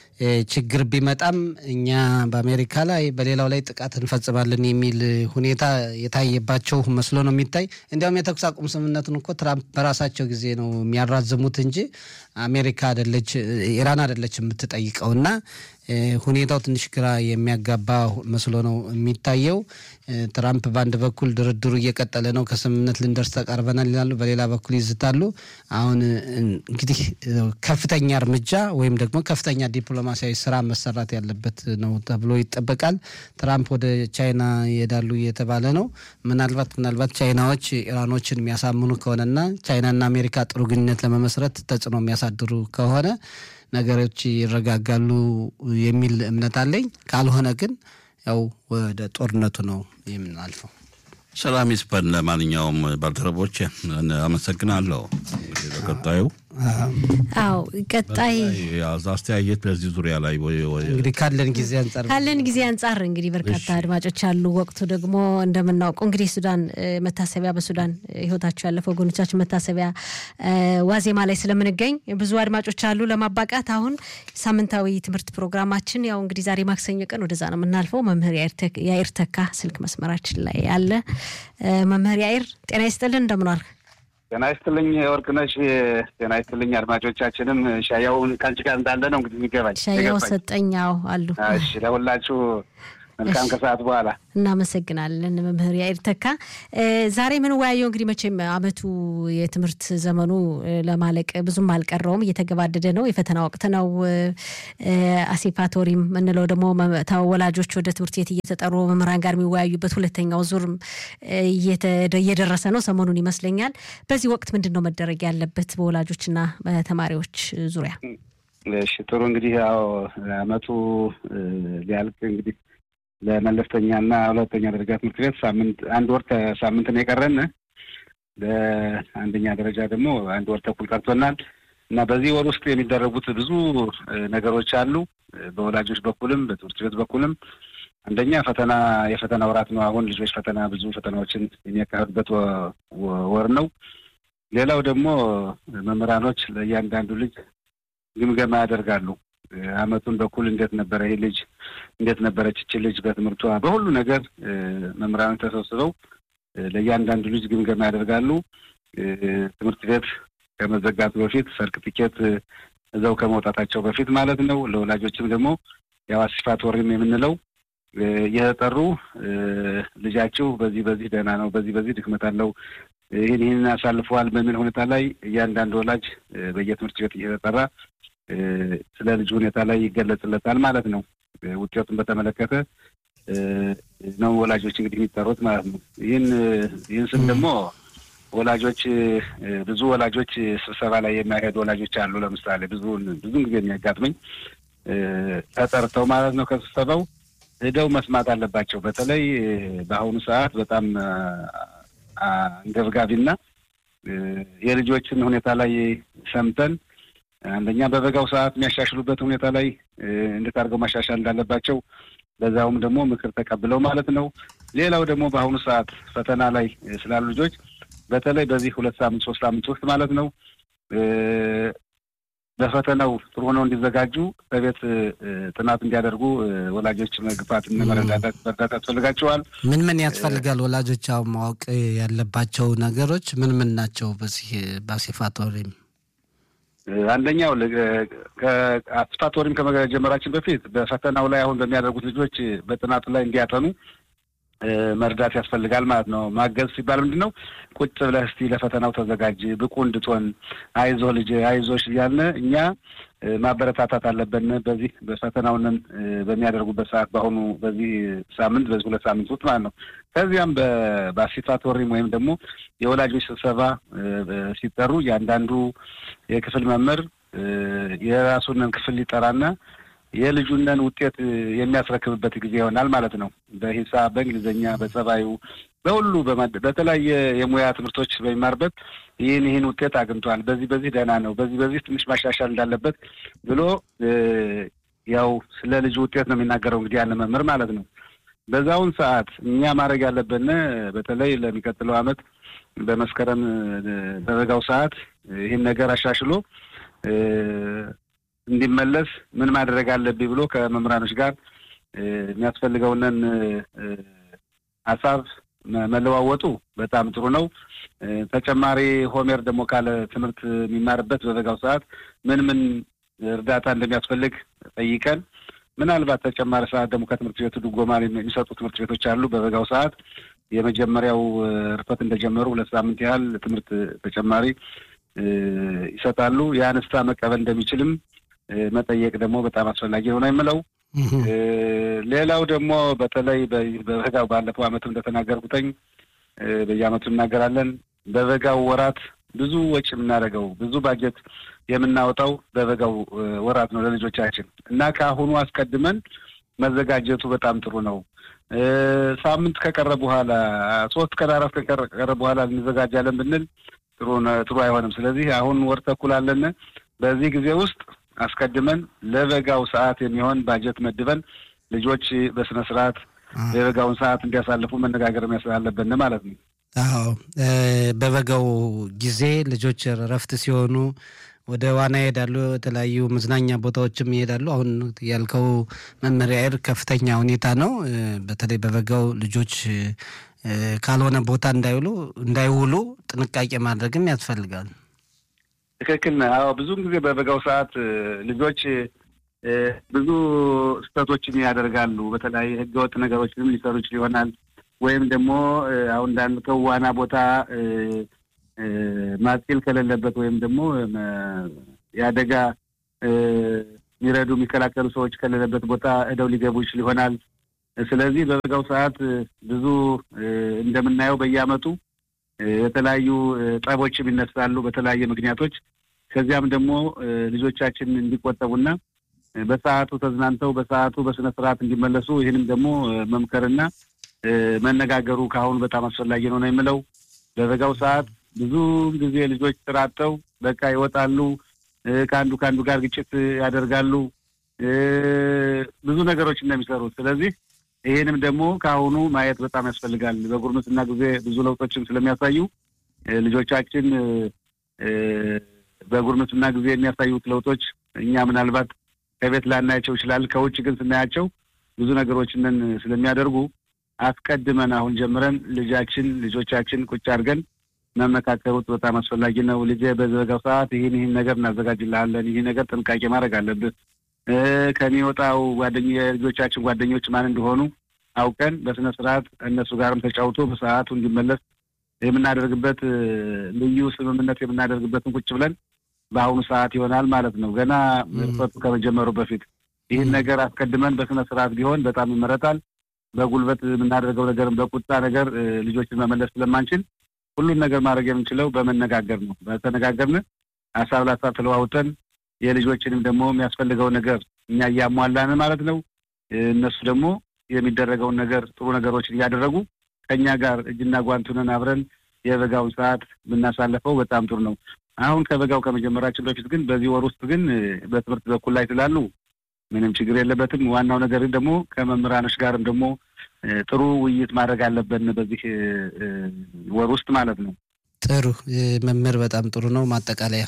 B: ችግር ቢመጣም እኛ በአሜሪካ ላይ በሌላው ላይ ጥቃት እንፈጽማለን የሚል ሁኔታ የታየባቸው መስሎ ነው የሚታይ። እንዲያውም የተኩስ አቁም ስምምነቱን እኮ ትራምፕ በራሳቸው ጊዜ ነው የሚያራዝሙት እንጂ አሜሪካ አይደለች ኢራን አይደለች የምትጠይቀውና ሁኔታው ትንሽ ግራ የሚያጋባ መስሎ ነው የሚታየው። ትራምፕ በአንድ በኩል ድርድሩ እየቀጠለ ነው ከስምምነት ልንደርስ ተቃርበናል ይላሉ፣ በሌላ በኩል ይዝታሉ። አሁን እንግዲህ ከፍተኛ እርምጃ ወይም ደግሞ ከፍተኛ ዲፕሎማሲያዊ ስራ መሰራት ያለበት ነው ተብሎ ይጠበቃል። ትራምፕ ወደ ቻይና ይሄዳሉ እየተባለ ነው። ምናልባት ምናልባት ቻይናዎች ኢራኖችን የሚያሳምኑ ከሆነና ቻይናና አሜሪካ ጥሩ ግንኙነት ለመመስረት ተጽዕኖ የሚያሳድሩ ከሆነ ነገሮች ይረጋጋሉ የሚል እምነት አለኝ። ካልሆነ ግን ያው ወደ ጦርነቱ ነው የምናልፈው።
A: ሰላም ይስፈን ለማንኛውም ባልደረቦቼ አመሰግናለሁ። ለቀጣዩ
C: አዎ ቀጣይ
A: አስተያየት በዚህ ዙሪያ ላይ
B: እንግዲህ ካለን ጊዜ አንፃር
C: ካለን ጊዜ አንፃር እንግዲህ በርካታ አድማጮች አሉ። ወቅቱ ደግሞ እንደምናውቀው እንግዲህ ሱዳን መታሰቢያ በሱዳን ህይወታቸው ያለፈው ወገኖቻችን መታሰቢያ ዋዜማ ላይ ስለምንገኝ ብዙ አድማጮች አሉ ለማባቃት። አሁን ሳምንታዊ ትምህርት ፕሮግራማችን ያው እንግዲህ ዛሬ ማክሰኞ ቀን ወደዛ ነው የምናልፈው። መምህር ያኢር ተካ ስልክ መስመራችን ላይ አለ። መምህር ያኢር ጤና ይስጥልን እንደምን ዋልክ?
D: ጤና ይስጥልኝ ወርቅነሽ። ጤና ይስጥልኝ አድማጮቻችንም። ሻያውን ካንቺ ጋር እንዳለ ነው እንግዲህ የሚገባኝ።
C: ሻያው ሰጠኛው አሉ።
D: እሺ ለሁላችሁ መልካም ከሰዓት በኋላ
C: እናመሰግናለን መምህር ያኢር ተካ። ዛሬ ምን ወያየው እንግዲህ መቼም አመቱ የትምህርት ዘመኑ ለማለቅ ብዙም አልቀረውም እየተገባደደ ነው። የፈተና ወቅት ነው። አሲፋቶሪም ምንለው ደግሞ ተወላጆች ወደ ትምህርት ቤት እየተጠሩ መምህራን ጋር የሚወያዩበት ሁለተኛው ዙርም እየደረሰ ነው ሰሞኑን ይመስለኛል። በዚህ ወቅት ምንድነው መደረግ ያለበት በወላጆችና በተማሪዎች ዙሪያ?
D: እሺ ጥሩ እንግዲህ ያው አመቱ ሊያልቅ እንግዲህ ለመለስተኛና ሁለተኛ ደረጃ ትምህርት ቤት ሳምንት አንድ ወር ሳምንት ነው የቀረን። ለአንደኛ ደረጃ ደግሞ አንድ ወር ተኩል ቀርቶናል እና በዚህ ወር ውስጥ የሚደረጉት ብዙ ነገሮች አሉ። በወላጆች በኩልም በትምህርት ቤት በኩልም አንደኛ ፈተና የፈተና ወራት ነው። አሁን ልጆች ፈተና ብዙ ፈተናዎችን የሚያካሂዱበት ወር ነው። ሌላው ደግሞ መምህራኖች ለእያንዳንዱ ልጅ ግምገማ ያደርጋሉ። አመቱን በኩል እንዴት ነበረ ይሄ ልጅ እንዴት ነበረች እቺ ልጅ በትምህርቷ በሁሉ ነገር መምህራን ተሰብስበው ለእያንዳንዱ ልጅ ግምገማ ያደርጋሉ። ትምህርት ቤት ከመዘጋቱ በፊት ሰርቲፊኬት እዛው ከመውጣታቸው በፊት ማለት ነው። ለወላጆችም ደግሞ ያው አሲፋቶሪም የምንለው እየተጠሩ ልጃችሁ በዚህ በዚህ ደህና ነው፣ በዚህ በዚህ ድክመት አለው፣ ይህን ይህን አሳልፈዋል በሚል ሁኔታ ላይ እያንዳንዱ ወላጅ በየትምህርት ቤት እየተጠራ ስለ ልጅ ሁኔታ ላይ ይገለጽለታል ማለት ነው። ውጤቱን በተመለከተ ነው ወላጆች እንግዲህ የሚጠሩት ማለት ነው። ይህን ይህን ስም ደግሞ ወላጆች ብዙ ወላጆች ስብሰባ ላይ የማይሄዱ ወላጆች አሉ። ለምሳሌ ብዙ ብዙ ጊዜ የሚያጋጥመኝ ተጠርተው ማለት ነው ከስብሰባው ሄደው መስማት አለባቸው። በተለይ በአሁኑ ሰዓት በጣም አንገብጋቢና የልጆችን ሁኔታ ላይ ሰምተን አንደኛ በበጋው ሰዓት የሚያሻሽሉበት ሁኔታ ላይ እንዴት አድርገው ማሻሻል እንዳለባቸው በዛውም ደግሞ ምክር ተቀብለው ማለት ነው። ሌላው ደግሞ በአሁኑ ሰዓት ፈተና ላይ ስላሉ ልጆች በተለይ በዚህ ሁለት ሳምንት ሶስት ሳምንት ውስጥ ማለት ነው በፈተናው ጥሩ ሆነው እንዲዘጋጁ በቤት ጥናት እንዲያደርጉ ወላጆች መግፋትና መረዳዳት በርካታ ያስፈልጋቸዋል።
B: ምን ምን ያስፈልጋል? ወላጆች አሁን ማወቅ ያለባቸው ነገሮች ምን ምን ናቸው? በዚህ በአሲፋቶሪም
D: አንደኛው ከአሲፋቶሪም ከመጀመራችን በፊት በፈተናው ላይ አሁን በሚያደርጉት ልጆች በጥናቱ ላይ እንዲያጠኑ መርዳት ያስፈልጋል ማለት ነው። ማገዝ ሲባል ምንድነው? ቁጭ ብለህ እስቲ ለፈተናው ተዘጋጅ፣ ብቁ እንድትሆን፣ አይዞ ልጅ አይዞሽ እያልን እኛ ማበረታታት አለብን። በዚህ በፈተናውን በሚያደርጉበት ሰዓት በአሁኑ በዚህ ሳምንት በዚህ ሁለት ሳምንት ውስጥ ማለት ነው። ከዚያም በአሲፋቶሪም ወይም ደግሞ የወላጆች ስብሰባ ሲጠሩ ያንዳንዱ የክፍል መምህር የራሱን ክፍል ሊጠራና የልጁነን ውጤት የሚያስረክብበት ጊዜ ይሆናል ማለት ነው። በሂሳብ፣ በእንግሊዝኛ፣ በጸባዩ፣ በሁሉ በተለያየ የሙያ ትምህርቶች በሚማርበት ይህን ይህን ውጤት አግኝቷል፣ በዚህ በዚህ ደህና ነው፣ በዚህ በዚህ ትንሽ ማሻሻል እንዳለበት ብሎ ያው ስለ ልጁ ውጤት ነው የሚናገረው እንግዲህ ያን መምህር ማለት ነው። በዛውን ሰዓት እኛ ማድረግ ያለብን በተለይ ለሚቀጥለው አመት በመስከረም በበጋው ሰዓት ይህን ነገር አሻሽሎ እንዲመለስ ምን ማድረግ አለብኝ ብሎ ከመምህራኖች ጋር የሚያስፈልገውንን ሀሳብ መለዋወጡ በጣም ጥሩ ነው። ተጨማሪ ሆሜር ደግሞ ካለ ትምህርት የሚማርበት በበጋው ሰዓት ምን ምን እርዳታ እንደሚያስፈልግ ጠይቀን ምናልባት ተጨማሪ ሰዓት ደግሞ ከትምህርት ቤቱ ድጎማ የሚሰጡ ትምህርት ቤቶች አሉ። በበጋው ሰዓት የመጀመሪያው ርፈት እንደጀመሩ ሁለት ሳምንት ያህል ትምህርት ተጨማሪ ይሰጣሉ። ያንስታ መቀበል እንደሚችልም መጠየቅ ደግሞ በጣም አስፈላጊ ነው የምለው። ሌላው ደግሞ በተለይ በበጋው ባለፈው አመት እንደተናገርኩኝ በየአመቱ እናገራለን። በበጋው ወራት ብዙ ወጪ የምናደርገው ብዙ ባጀት የምናወጣው በበጋው ወራት ነው ለልጆቻችን እና ከአሁኑ አስቀድመን መዘጋጀቱ በጣም ጥሩ ነው። ሳምንት ከቀረ በኋላ ሶስት ቀን አራት ቀን ከቀረ በኋላ እንዘጋጃለን ብንል ጥሩ ጥሩ አይሆንም። ስለዚህ አሁን ወር ተኩል አለን። በዚህ ጊዜ ውስጥ አስቀድመን ለበጋው ሰዓት የሚሆን ባጀት መድበን ልጆች በስነ ስርዓት የበጋውን ሰዓት እንዲያሳልፉ መነጋገር ያስፈልጋል ማለት ነው።
B: አዎ በበጋው ጊዜ ልጆች ረፍት ሲሆኑ ወደ ዋና ይሄዳሉ፣ የተለያዩ መዝናኛ ቦታዎችም ይሄዳሉ። አሁን ያልከው መመሪያ አይር ከፍተኛ ሁኔታ ነው። በተለይ በበጋው ልጆች ካልሆነ ቦታ እንዳይውሉ እንዳይውሉ ጥንቃቄ ማድረግም ያስፈልጋል።
D: ትክክል ነው። አዎ ብዙም ጊዜ በበጋው ሰዓት ልጆች ብዙ ስህተቶችን ያደርጋሉ። በተለይ ህገወጥ ነገሮችንም ሊሰሩ ይችላል። ወይም ደግሞ አሁን እንዳልከው ዋና ቦታ ማጥቂል ከሌለበት ወይም ደግሞ ያደጋ ሚረዱ የሚከላከሉ ሰዎች ከሌለበት ቦታ እደው ሊገቡ ይችላል ይሆናል። ስለዚህ በበጋው ሰዓት ብዙ እንደምናየው በየአመቱ የተለያዩ ጠቦችም ይነሳሉ በተለያየ ምክንያቶች። ከዚያም ደግሞ ልጆቻችን እንዲቆጠቡና በሰዓቱ ተዝናንተው በሰዓቱ በስነ ስርዓት እንዲመለሱ ይሄንም ደግሞ መምከርና መነጋገሩ ካሁን በጣም አስፈላጊ ነው ነው የምለው። በበጋው ሰዓት ብዙ ጊዜ ልጆች ተራጠው በቃ ይወጣሉ፣ ካንዱ ካንዱ ጋር ግጭት ያደርጋሉ፣ ብዙ ነገሮች እንደሚሰሩ። ስለዚህ ይሄንም ደግሞ ካሁኑ ማየት በጣም ያስፈልጋል። በጉርምስና ጊዜ ብዙ ለውጦችን ስለሚያሳዩ ልጆቻችን በጉርምስና ጊዜ የሚያሳዩት ለውጦች እኛ ምናልባት ከቤት ላናያቸው ይችላል። ከውጭ ግን ስናያቸው ብዙ ነገሮችን ስለሚያደርጉ አስቀድመን አሁን ጀምረን ልጃችን ልጆቻችን ቁጭ አድርገን መመካከሩት በጣም አስፈላጊ ነው። ልጄ በዘጋው ሰዓት ይሄን ይሄን ነገር እናዘጋጅልሃለን፣ ይሄ ነገር ጥንቃቄ ማድረግ አለብህ፣ ከሚወጣው ጓደኛ ልጆቻችን ጓደኞች ማን እንደሆኑ አውቀን በስነ ስርዓት እነሱ ጋርም ተጫውቶ በሰዓቱ እንዲመለስ የምናደርግበት ልዩ ስምምነት የምናደርግበትን ቁጭ ብለን በአሁኑ ሰዓት ይሆናል ማለት ነው። ገና ምርፈቱ ከመጀመሩ በፊት ይህን ነገር አስቀድመን በስነ ስርዓት ቢሆን በጣም ይመረጣል። በጉልበት የምናደርገው ነገርም በቁጣ ነገር ልጆችን መመለስ ስለማንችል ሁሉን ነገር ማድረግ የምንችለው በመነጋገር ነው። በተነጋገርን ሀሳብ ለሀሳብ ተለዋውጠን የልጆችንም ደግሞ የሚያስፈልገው ነገር እኛ እያሟላን ማለት ነው። እነሱ ደግሞ የሚደረገውን ነገር ጥሩ ነገሮችን እያደረጉ ከኛ ጋር እጅና ጓንቱንን አብረን የበጋውን ሰዓት ብናሳልፈው በጣም ጥሩ ነው። አሁን ከበጋው ከመጀመራችን በፊት ግን በዚህ ወር ውስጥ ግን በትምህርት በኩል ላይ ስላሉ ምንም ችግር የለበትም። ዋናው ነገር ደግሞ ከመምህራኖች ጋርም ደግሞ ጥሩ ውይይት ማድረግ አለብን በዚህ ወር ውስጥ ማለት ነው።
B: ጥሩ መምህር፣ በጣም ጥሩ ነው። ማጠቃለያ?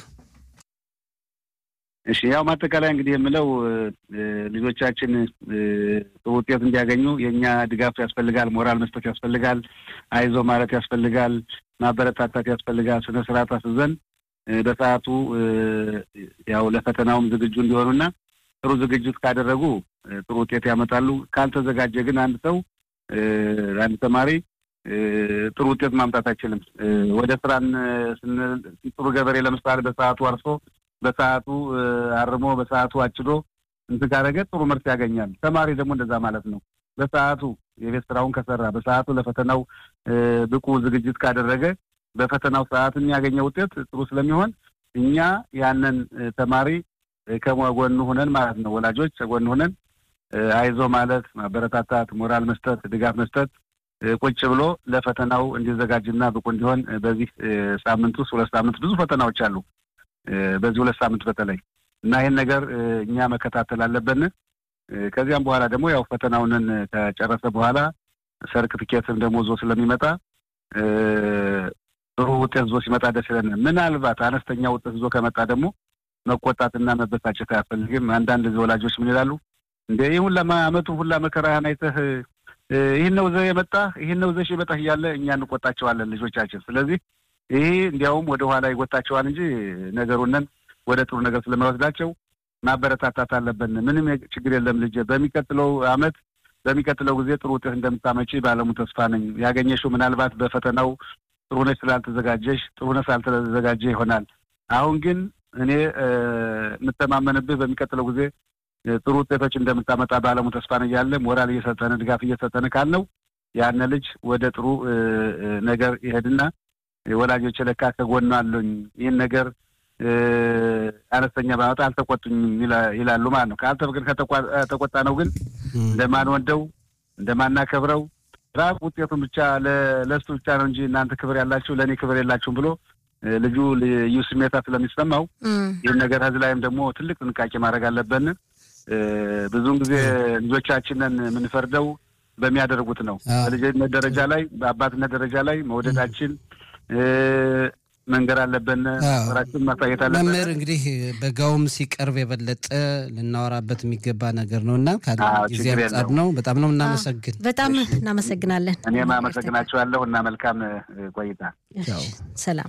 D: እሺ፣ ያው ማጠቃለያ እንግዲህ የምለው ልጆቻችን ጥሩ ውጤት እንዲያገኙ የኛ ድጋፍ ያስፈልጋል፣ ሞራል መስጠት ያስፈልጋል፣ አይዞ ማለት ያስፈልጋል፣ ማበረታታት ያስፈልጋል። ስነ ስርዓት አስዘን በሰዓቱ ያው ለፈተናውም ዝግጁ እንዲሆኑና ጥሩ ዝግጅት ካደረጉ ጥሩ ውጤት ያመጣሉ። ካልተዘጋጀ ግን አንድ ሰው አንድ ተማሪ ጥሩ ውጤት ማምጣት አይችልም። ወደ ስራን ጥሩ ገበሬ ለምሳሌ በሰዓቱ አርሶ በሰዓቱ አርሞ በሰዓቱ አጭዶ እንትን ካደረገ ጥሩ ምርት ያገኛል። ተማሪ ደግሞ እንደዛ ማለት ነው። በሰዓቱ የቤት ስራውን ከሰራ በሰዓቱ ለፈተናው ብቁ ዝግጅት ካደረገ በፈተናው ሰዓት የሚያገኘው ውጤት ጥሩ ስለሚሆን እኛ ያንን ተማሪ ከጎኑ ሆነን ማለት ነው ወላጆች ከጎኑ ሆነን አይዞ ማለት ማበረታታት፣ ሞራል መስጠት፣ ድጋፍ መስጠት ቁጭ ብሎ ለፈተናው እንዲዘጋጅና ብቁ እንዲሆን በዚህ ሳምንት ውስጥ ሁለት ሳምንት ብዙ ፈተናዎች አሉ። በዚህ ሁለት ሳምንት በተለይ እና ይሄን ነገር እኛ መከታተል አለብን። ከዚያም በኋላ ደግሞ ያው ፈተናውን ከጨረሰ በኋላ ሰርቲፊኬትም ደግሞ ዞ ስለሚመጣ ጥሩ ውጤት ዞ ሲመጣ ደስ ይለናል። ምናልባት አነስተኛ ውጤት ዞ ከመጣ ደግሞ መቆጣትና መበሳጨት አያስፈልግም። አንዳንድ ወላጆች ምን ይላሉ? እንደ ይሁን ለማመቱ ሁላ መከራህን አይተህ ይሄን ነው ዘ የመጣ ይሄን ነው ዘሽ የመጣ ይያለ እኛ እንቆጣቸዋለን ልጆቻችን። ስለዚህ ይሄ እንዲያውም ወደ ኋላ ይጎታቸዋል እንጂ ነገሩንን ወደ ጥሩ ነገር ስለማይወስዳቸው ማበረታታት አለብን። ምንም ችግር የለም ልጅ በሚቀጥለው አመት በሚቀጥለው ጊዜ ጥሩ ውጤት እንደምታመጪ ባለሙ ተስፋ ነኝ። ያገኘሽው ምናልባት በፈተናው ጥሩ ነሽ ስላልተዘጋጀሽ ጥሩ ነሽ ስላልተዘጋጀ ይሆናል። አሁን ግን እኔ የምተማመንብህ በሚቀጥለው ጊዜ ጥሩ ውጤቶች እንደምታመጣ ባለሙ ተስፋ ነኝ ያለ ሞራል እየሰጠን ድጋፍ እየሰጠን ካልነው ያን ልጅ ወደ ጥሩ ነገር ይሄድና ወላጆች ለካ ከጎኑ አሉኝ ይሄን ነገር አነስተኛ ባወጣ አልተቆጡኝም ይላሉ ማለት ነው። ካልተብ ግን ከተቆጣ ነው ግን እንደማን ወንደው እንደማናከብረው ራስ ውጤቱን ብቻ ለለሱ ብቻ ነው እንጂ እናንተ ክብር ያላችሁ ለኔ ክብር የላችሁም ብሎ ልጁ ልዩ ስሜት ስለሚሰማው ይሄን ነገር ህዝብ ላይም ደግሞ ትልቅ ጥንቃቄ ማድረግ አለብን። ብዙውን ጊዜ ልጆቻችንን የምንፈርደው በሚያደርጉት ነው። በልጅነት ደረጃ ላይ በአባትነት ደረጃ ላይ መውደዳችን መንገር አለብን። ራችን ማሳየት አለብን።
B: መምህር እንግዲህ በጋውም ሲቀርብ የበለጠ ልናወራበት የሚገባ ነገር ነውና ካለ ጊዜ አንጻር ነው። በጣም ነው እናመሰግን
C: በጣም እናመሰግናለን።
D: እኔም አመሰግናችኋለሁ እና መልካም ቆይታ።
C: ሰላም።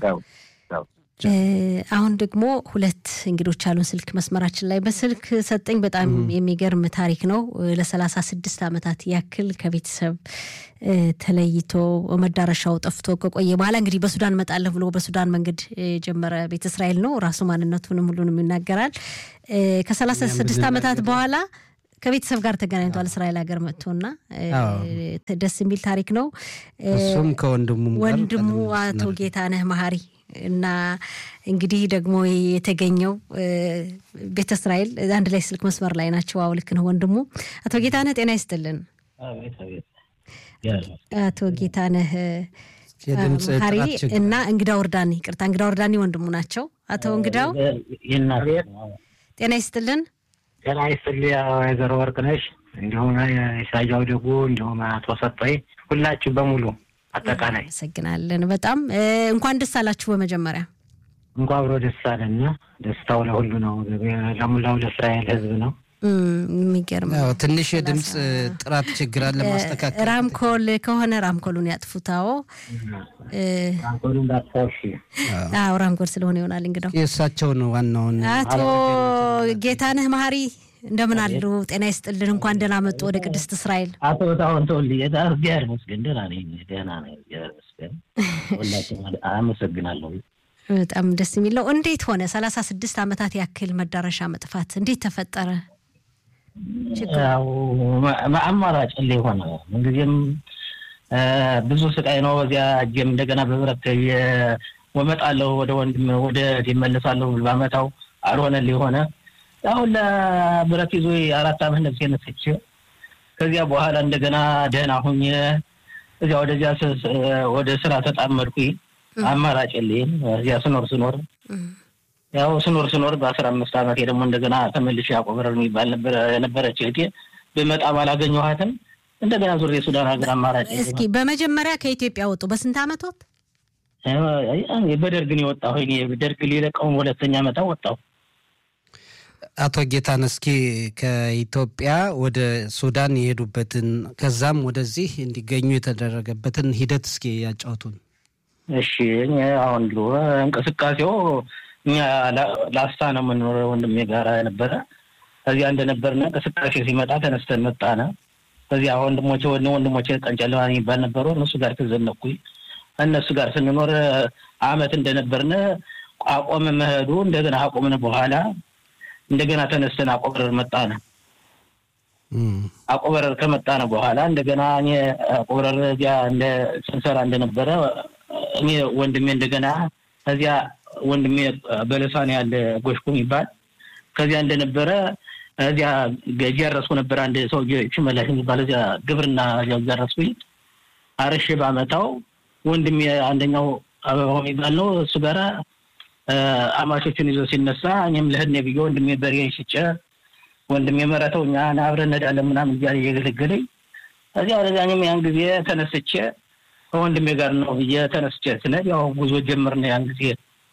C: አሁን ደግሞ ሁለት እንግዶች አሉን ስልክ መስመራችን ላይ በስልክ ሰጠኝ። በጣም የሚገርም ታሪክ ነው። ለሰላሳ ስድስት አመታት ያክል ከቤተሰብ ተለይቶ መዳረሻው ጠፍቶ ከቆየ በኋላ እንግዲህ በሱዳን መጣለሁ ብሎ በሱዳን መንገድ ጀመረ ቤተ እስራኤል ነው። ራሱ ማንነቱንም ሁሉንም ይናገራል። ከሰላሳ ስድስት አመታት በኋላ ከቤተሰብ ጋር ተገናኝቷል እስራኤል ሀገር መጥቶና ደስ የሚል ታሪክ ነው።
B: እሱም ከወንድሙ
C: ወንድሙ አቶ ጌታነህ መሐሪ እና እንግዲህ ደግሞ የተገኘው ቤተ እስራኤል አንድ ላይ ስልክ መስመር ላይ ናቸው። አው ልክ ነው ወንድሙ አቶ ጌታነህ ጤና ይስጥልን።
E: አቤት አቤት
C: አቶ ጌታነህ መሐሪ እና እንግዳ ወርዳኒ ይቅርታ እንግዳ ወርዳኒ ወንድሙ ናቸው። አቶ እንግዳው ጤና ይስጥልን።
E: ጤና ይስጥልኝ ወይዘሮ ወርቅነሽ እንዲሁም ኢሳያው ደጉ እንዲሁም አቶ ሰጠይ ሁላችሁ በሙሉ አጠቃላይ
C: አመሰግናለን። በጣም እንኳን ደስ አላችሁ። በመጀመሪያ
E: እንኳን አብሮ ደስ አለን። ደስታው ለሁሉ ነው፣ ለሙላው ለእስራኤል ህዝብ ነው።
C: የሚገርም
B: ነው። ትንሽ የድምጽ ጥራት ችግር አለ ማስተካከል።
C: ራምኮል ከሆነ ራምኮሉን ያጥፉታው።
E: ራምኮሉን ዳጥፋሽ።
C: አዎ ራምኮል ስለሆነ ይሆናል እንግዲህ
B: የእሳቸው ነው ዋናውን።
C: አቶ ጌታነህ መሐሪ እንደምን አሉ? ጤና ይስጥልን። እንኳን ደህና መጡ ወደ ቅድስት እስራኤል።
E: አቶ ታውን ተወልድ የታርጋር መስገን ደህና ነኝ ደህና ነኝ መስገን ወላሂ አመሰግናለሁ።
C: በጣም ደስ የሚል ነው። እንዴት ሆነ ሰላሳ ስድስት አመታት ያክል መዳረሻ መጥፋት እንዴት ተፈጠረ?
E: ያው ማአማራጭ ላይ ሆነ እንግዲህም ብዙ ስቃይ ነው። እዚያ እጄም እንደገና በብረት ወመጣለሁ ወደ ወንድም ወደ ይመለሳለሁ ባመታው አልሆነልኝ ሆነ። ያው ለብረት ይዞ አራት አመት ነው ሲነስች። ከዚያ በኋላ እንደገና ደህና ሆኜ እዚያ ወደዚያ ወደ ስራ ተጣመርኩኝ። አማራጭ የለኝም። እዚያ ስኖር ስኖር ያው ስኖር ስኖር በአስራ አምስት አመት ደግሞ እንደገና ተመልሼ ያቆበረር የሚባል ነበር ነበረች እቴ በመጣ ባላገኘኋትም እንደገና ዙሬ ሱዳን ሀገር አማራጭ።
C: እስኪ በመጀመሪያ ከኢትዮጵያ ወጡ በስንት አመት ወጥ?
E: አይ በደርግ ነው የወጣው። እኔ በደርግ ሊለቀው ሁለተኛ አመት ወጣው።
B: አቶ ጌታነህ እስኪ ከኢትዮጵያ ወደ ሱዳን የሄዱበትን ከዛም ወደዚህ እንዲገኙ የተደረገበትን ሂደት እስኪ ያጫውቱን።
E: እሺ አሁን ድሮ እንቅስቃሴው እኛ ላስታ ነው የምንኖረው ወንድሜ ጋር ነበረ። እዚያ እንደነበርና እንቅስቃሴ ሲመጣ ተነስተን መጣና እዚያ ወንድሞቼ ወንድሞቼ ቀንጨለዋ የሚባል ነበሩ። እነሱ ጋር ተዘነኩኝ። እነሱ ጋር ስንኖር አመት እንደነበርነ አቆመ መሄዱ። እንደገና አቆመነ በኋላ እንደገና ተነስተን አቆበረር መጣና አቆበረር ከመጣና በኋላ እንደገና እኔ አቆበረር እዚያ እንደ ስንሰራ እንደነበረ እኔ ወንድሜ እንደገና እዚያ ወንድሜ በለሳን ያለ ጎሽኩ የሚባል ከዚያ እንደነበረ እዚያ ገጀረስኩ ነበር። አንድ ሰው ይችመላሽ የሚባል እዚያ ግብርና ያዘረስኩኝ አረሽ ባመታው ወንድሜ አንደኛው አበባው የሚባል ነው። እሱ ጋራ አማቾችን ይዞ ሲነሳ እኔም ለህኔ ብዬ ወንድሜ በሬ ሽጨ ወንድሜ መረተውኛ አብረን እንሄዳለን ምናምን እያለ እየገለገለኝ እዚያ ወደዛኛም ያን ጊዜ ተነስቼ ወንድሜ ጋር ነው ብዬ ተነስቼ ስነድ ያው ጉዞ ጀመርን። ያን ጊዜ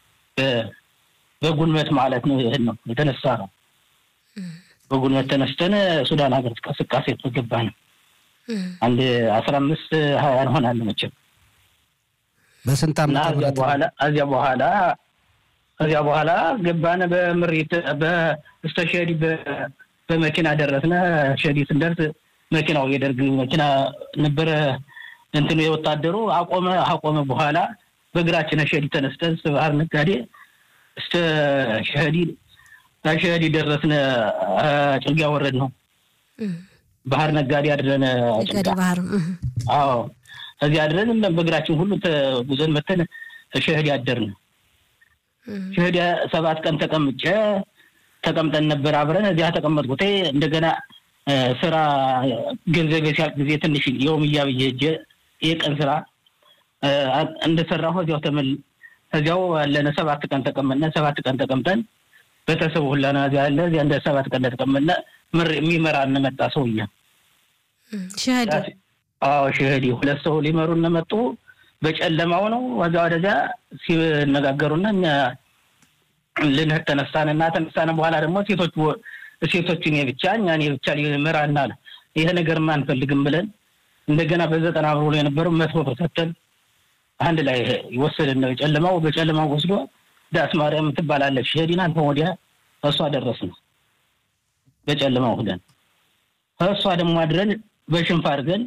E: በጉልበት ማለት ነው ይሄን ነው የተነሳ ነው። በጉልበት ተነስተን ሱዳን ሀገር እንቅስቃሴ ተገባን። አንድ አስራ አምስት ሀያ ሆናል መቼም
B: በስንት አመት
E: በኋላ እዚያ በኋላ እዚያ በኋላ ገባን። በምሪት በስተሸዲ በመኪና ደረስነ። ሸዲ ስንደርስ መኪናው የደርግ መኪና ነበረ እንትን የወታደሩ አቆመ። አቆመ በኋላ በእግራችን ሸዲ ተነስተን ባህር ነጋዴ እስከ ሸዲ ሸዲ ደረስነ። ጭልጋ ወረድ ነው ባህር ነጋዴ አድረን
C: ጭልጋ ባህር
E: አዎ እዚያ አድረን በእግራችን ሁሉ ተጉዘን መተን ሸዲ አደርን። ሸሄድ ሰባት ቀን ተቀምጬ ተቀምጠን ነበር አብረን እዚያ ተቀመጥኩት እንደገና ስራ ገንዘብ ሲያልቅ ጊዜ ትንሽ የውምያ በየጀ የቀን ስራ እንደሰራሁ እዚያው ተመል እዚያው ያለነ ሰባት ቀን ተቀመጥነ ሰባት ቀን ተቀምጠን በተሰው ሁላና እዚያ ያለ እዚያ እንደ ሰባት ቀን ተቀመጥነ ምር የሚመራን መጣ ሰውዬ
C: ሸሄድ
E: አዎ ሸሄድ ሁለት ሰው ሊመሩን መጡ በጨለማው ነው ወዛ ወደዛ ሲነጋገሩና ለነህ ተነሳንና ተነሳን በኋላ ደግሞ ሴቶች ሴቶችን የብቻ እኛን የብቻ ሊመራና ይሄ ነገር ማን ፈልግም ብለን እንደገና በዘጠና ብር የነበረው መቶ ብር ሰጥተን አንድ ላይ ይወሰደን ነው ጨለማው በጨለማው ወስዶ ዳስ ማርያም ትባላለች ሸሄዲና ወዲያ እሷ ደረስን በጨለማው ሆነን እሷ ደግሞ አድረን በሽንፋ አድርገን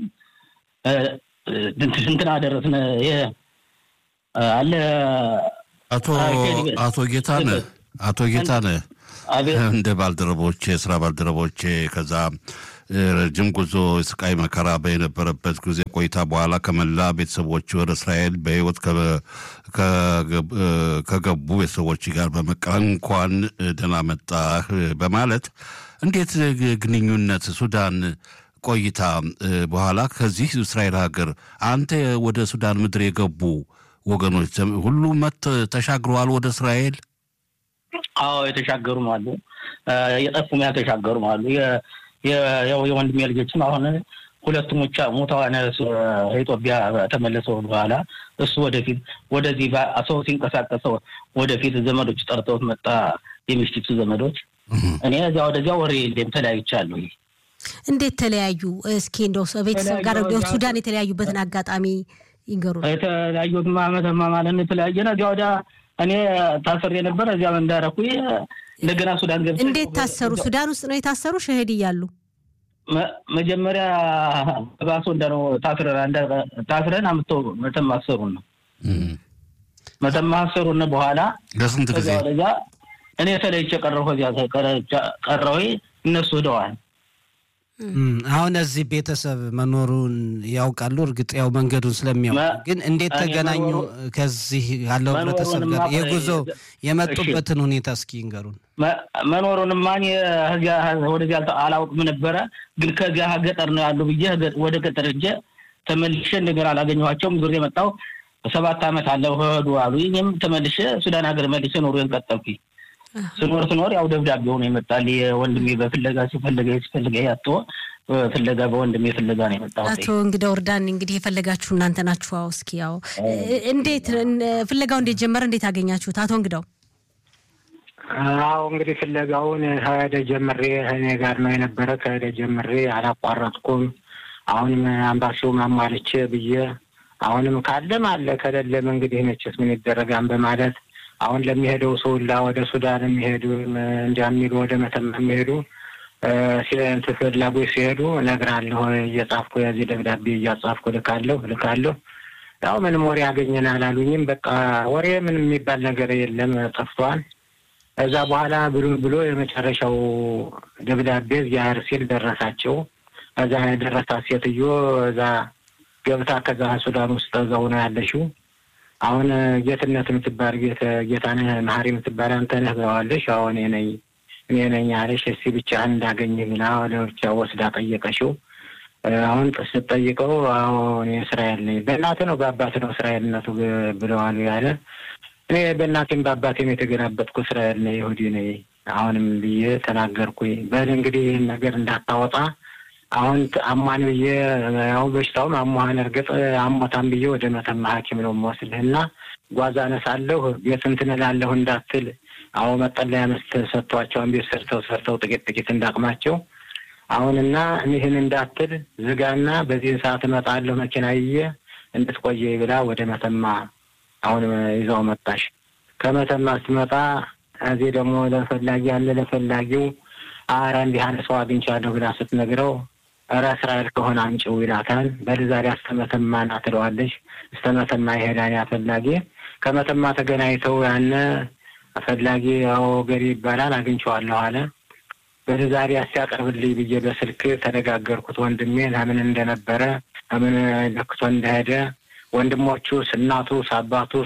E: እንትና ደረስን አለ
A: አቶ አቶ ጌታነህ አቶ ጌታነህ እንደ ባልደረቦቼ ስራ ባልደረቦቼ ከዛ ረጅም ጉዞ ስቃይ መከራ በነበረበት ጊዜ ቆይታ በኋላ ከመላ ቤተሰቦች ወደ እስራኤል በህይወት ከገቡ ቤተሰቦች ጋር በመቀራን እንኳን ደህና መጣህ በማለት እንዴት ግንኙነት ሱዳን ቆይታ በኋላ ከዚህ እስራኤል ሀገር አንተ ወደ ሱዳን ምድር የገቡ ወገኖች ሁሉ መት ተሻግረዋል ወደ እስራኤል?
E: አዎ የተሻገሩ አሉ የጠፉም ያተሻገሩ አሉ ያው የወንድሜ ልጆችም አሁን ሁለቱም ብቻ ሞተዋል ኢትዮጵያ ተመለሰው በኋላ እሱ ወደፊት ወደዚህ ባሰው ሲንቀሳቀሰው ወደፊት ዘመዶች ጠርተው መጣ የሚሽቱ ዘመዶች እኔ እዛው ወደዚያው ወሬ እንደምተላይቻለሁ
C: እንዴት ተለያዩ እስኪ እንደው ቤተሰብ ጋር ሱዳን የተለያዩበትን አጋጣሚ ይንገሩ
E: የተለያዩት ማለት ማለት የተለያየና እዚያው ወደ እኔ ታሰር ነበር እዚያው እንዳረኩኝ እንደገና ሱዳን ገብተው
C: እንዴት ታሰሩ ሱዳን ውስጥ ነው የታሰሩ ሸሄድ ይያሉ መጀመሪያ ባሶ እንደው ታስረን አንደ ታስረን አምጥተው መተማሰሩን ነው መተማሰሩን በኋላ
A: ለስንት ጊዜ
E: እኔ ተለይቼ ቀረሁ እዚያ ቀረሁ እነሱ ሄደዋል
B: አሁን እዚህ ቤተሰብ መኖሩን ያውቃሉ እርግጥ ያው መንገዱን ስለሚያውቁ ግን እንዴት ተገናኙ ከዚህ ያለው ቤተሰብ ጋር የጉዞ የመጡበትን ሁኔታ እስኪ ይንገሩን
E: መኖሩን ማን እዚያ ወደዚያ አላውቅም ነበር ግን ከዚያ ገጠር ነው ያለው ብዬ ወደ ገጠር እጄ ተመልሼ እንደገና አላገኘኋቸውም ዙር የመጣው ሰባት አመት አለው ሄዱ አሉ እኔም ተመልሼ ሱዳን ሀገር መልሼ ኖሬን ቀጠልኩኝ ስኖር ስኖር ያው ደብዳቤው ነው የመጣል የወንድሜ በፍለጋ ሲፈልጋ ሲፈልጋ ያጣ ፍለጋ በወንድሜ ፍለጋ ነው የመጣው
C: አቶ እንግዲህ ወርዳን እንግዲህ የፈለጋችሁ እናንተ ናችሁ እስኪ ያው እንዴት ፍለጋው እንዴት ጀመረ እንዴት አገኛችሁት አቶ እንግዳው
F: አዎ እንግዲህ ፍለጋውን ሀደ ጀምሬ እኔ ጋር ነው የነበረ ከሀደ ጀምሬ አላቋረጥኩም አሁንም አምባሲው ማማለች ብዬ አሁንም ካለም አለ ከደለም እንግዲህ ነችስ ምን ይደረጋን በማለት አሁን ለሚሄደው ሰውላ ወደ ሱዳን የሚሄዱ እንዲያሚሉ ወደ መተማ የሚሄዱ ሲንት ፍላጎት ሲሄዱ ነግራለሁ እየጻፍኩ ያዚህ ደብዳቤ እያጻፍኩ ልካለሁ ልካለሁ ያው ምንም ወሬ ያገኘናል አሉኝም በቃ ወሬ ምን የሚባል ነገር የለም ጠፍቷል እዛ በኋላ ብሎ ብሎ የመጨረሻው ደብዳቤ ያር ሲል ደረሳቸው እዛ ደረሳ ሴትዮ እዛ ገብታ ከዛ ሱዳን ውስጥ እዛው ነው ያለሽው አሁን ጌትነት የምትባል ጌታ ጌታነህ ማህሪ የምትባል አንተ ነህ ብለዋለሽ አሁን እኔ ነኝ እኔ ነኝ አለሽ እሺ ብቻ እንዳገኘ ብላ ወለውቻ ወስዳ ጠየቀሽው አሁን ተስጠይቀው አሁን እስራኤል ነኝ በእናት ነው በአባት ነው እስራኤልነቱ ብለዋል ያለ እኔ በእናቴም በአባቴም የተገናበጥኩ እስራኤል ነኝ ይሁዲ ነኝ አሁንም ብዬ ተናገርኩኝ በል እንግዲህ ነገር እንዳታወጣ አሁን አማን ብዬ ያው በሽታው አማን እርግጥ አሞታም ብዬ ወደ መተማ ሐኪም ነው ወስደህና ጓዛነሳለሁ የትንትነላለሁ እንዳትል አው መጠለያ መስተ ሰጥቷቸው አንቢስ ሰርተው ሰርተው ጥቂት ጥቂት እንዳቅማቸው አሁንና እኔህን እንዳትል ዝጋና በዚህ ሰዓት መጣለሁ መኪናዬ እንድትቆየ ይብላ ወደ መተማ አሁን ይዘው መጣሽ ከመተማ ስትመጣ እዚህ ደግሞ ለፈላጊ ያለ ለፈላጊው አራ እንዲህ አለ ሰው አግኝቻለሁ ብላ ስትነግረው አራ እስራኤል ከሆነ አንጪው ይላታል በዛሬ አስተመተማ ናትለዋለሽ አስተመተማ ይሄዳል ያፈላጊ ከመተማ ተገናኝተው ያነ አፈላጊ ያው ገሪ ይባላል አግኝቻለሁ አለ በዛሬ አስያቀርብልኝ ብዬ በስልክ ተነጋገርኩት ወንድሜ ለምን እንደነበረ ለምን ለክቶ እንደሄደ ወንድሞቹ እናቱ አባቱ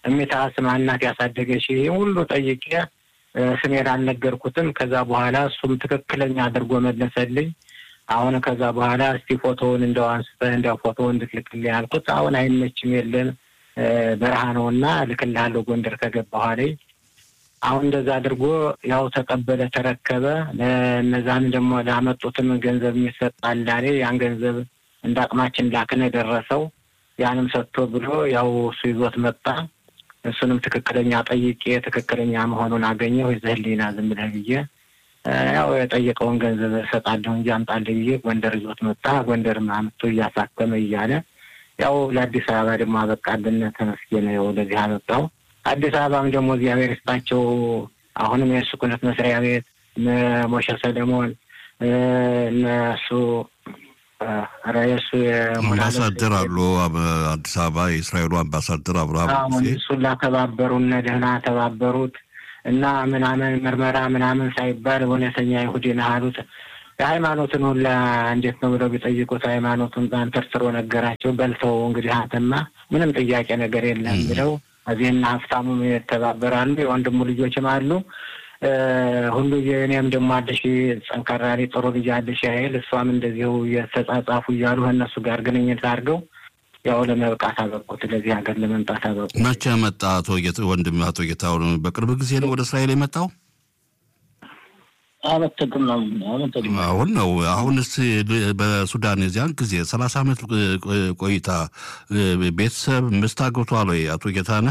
F: እሚታ ስማናት ያሳደገሽ ሁሉ ጠይቄ ስሜን አልነገርኩትም። ከዛ በኋላ እሱም ትክክለኛ አድርጎ መለሰልኝ። አሁን ከዛ በኋላ እስቲ ፎቶውን እንደው አንስተህ እንደው ፎቶውን እንድትልክልኝ ያልኩት አሁን አይመችም የለም በረሃ ነውና ልክልሃለሁ ጎንደር ከገባሁ አለኝ። አሁን እንደዛ አድርጎ ያው ተቀበለ ተረከበ። ለነዛን ደግሞ ላመጡትም ገንዘብ የሚሰጣል አለ። ያን ገንዘብ እንዳቅማችን ላክነ ደረሰው። ያንም ሰጥቶ ብሎ ያው እሱ ይዞት መጣ። እሱንም ትክክለኛ ጠይቄ ትክክለኛ መሆኑን አገኘው። ይዘህልኝና ዝም ብለህ ብዬ ያው የጠየቀውን ገንዘብ ሰጣለሁ እንጂ አምጣልኝ ብዬ ጎንደር ይዞት መጣ። ጎንደርም አምጥቶ እያሳከመ እያለ ያው ለአዲስ አበባ ደግሞ አበቃልን። ተመስገን ያው ለዚህ አበቃው። አዲስ አበባም ደግሞ እግዚአብሔር ይስጣቸው። አሁንም የእሱ ኩነት መስሪያ ቤት ሞሸ ሰለሞን እነሱ ራይሱ
A: አምባሳደር አሉ አዲስ አበባ የእስራኤሉ አምባሳደር አብርሃም
F: እሱን ላተባበሩና ደህና ተባበሩት እና ምናምን ምርመራ ምናምን ሳይባል እውነተኛ ይሁዲ ነህ አሉት። የሃይማኖትን ሁላ እንዴት ነው ብለው ቢጠይቁት ሃይማኖቱን አንተርትሮ ነገራቸው። በልተው እንግዲህ አንተማ ምንም ጥያቄ ነገር የለም ብለው እዚህና ሀብታሙም የተባበራሉ። የወንድሙ ልጆችም አሉ ሁሉ የኔም ደግሞ አለሽ ጸንካራሪ ጥሩ ልጅ አለሽ ያይል እሷም እንደዚሁ የተጻጻፉ እያሉ እነሱ ጋር ግንኙነት አድርገው ያው ለመብቃት አበቁት። ለዚህ ሀገር ለመምጣት አበቁ።
A: መቼ መጣ አቶ ጌታ ወንድም አቶ ጌታው? በቅርብ ጊዜ ነው ወደ እስራኤል የመጣው?
E: አመተግም ነው አመተግም
A: አሁን ነው። አሁንስ በሱዳን የዚያን ጊዜ ሰላሳ አመት ቆይታ ቤተሰብ ምስት አግብቷል ወይ አቶ ጌታነህ?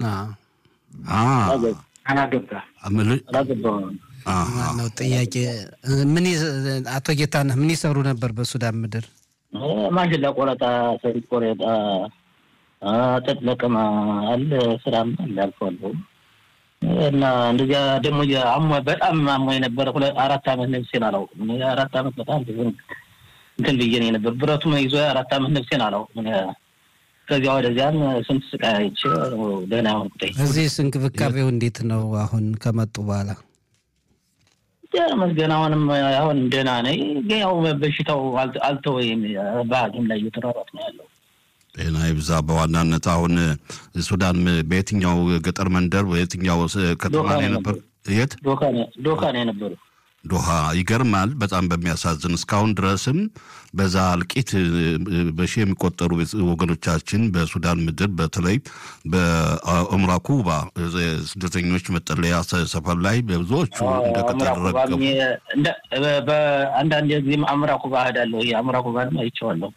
F: አዎ አናገባ
E: አናገባ
B: ነው ጥያቄ። ምን አቶ ጌታነህ ምን ይሰሩ ነበር በሱዳን ምድር?
E: ማሽላ ቆረጣ ሰሪት ቆረጣ ተጥለቀማ አለ ስራም አልፏል። እና እንደዚያ ደግሞ አሞ በጣም አሞ የነበረ ሁለት አራት አመት ነፍሴን አላውቅም። አራት አመት በጣም ብዙ እንትን ብዬ ነው ነበር። ብረቱም ይዞ አራት አመት ነፍሴን አላውቅም። ከዚያ ወደዚያም ስንት ስቃይ አይቼ ደህና ሆንኩኝ።
B: እዚህ እንክብካቤው እንዴት ነው አሁን ከመጡ በኋላ?
E: መስገን አሁንም አሁን ደህና ነኝ። ያው በሽታው አልተወይም። በአግም ላይ እየተራራጥ ነው ያለው።
A: ጤና ይብዛ። በዋናነት አሁን ሱዳን በየትኛው ገጠር መንደር በየትኛው ከተማ ላይ ነበር? የት?
E: ዶካ ነው ዶካ ነው ነበር።
A: ዶሃ። ይገርማል። በጣም በሚያሳዝን እስካሁን ድረስም በዛ አልቂት በሺ የሚቆጠሩ ወገኖቻችን በሱዳን ምድር በተለይ በኡምራ ኩባ ስደተኞች መጠለያ ሰፈር ላይ በብዙዎቹ እንደተደረገው
E: እንደ በአንዳንድ ጊዜም ኡምራ ኩባ ሄዳለሁ። የኡምራ ኩባን አይቼዋለሁ።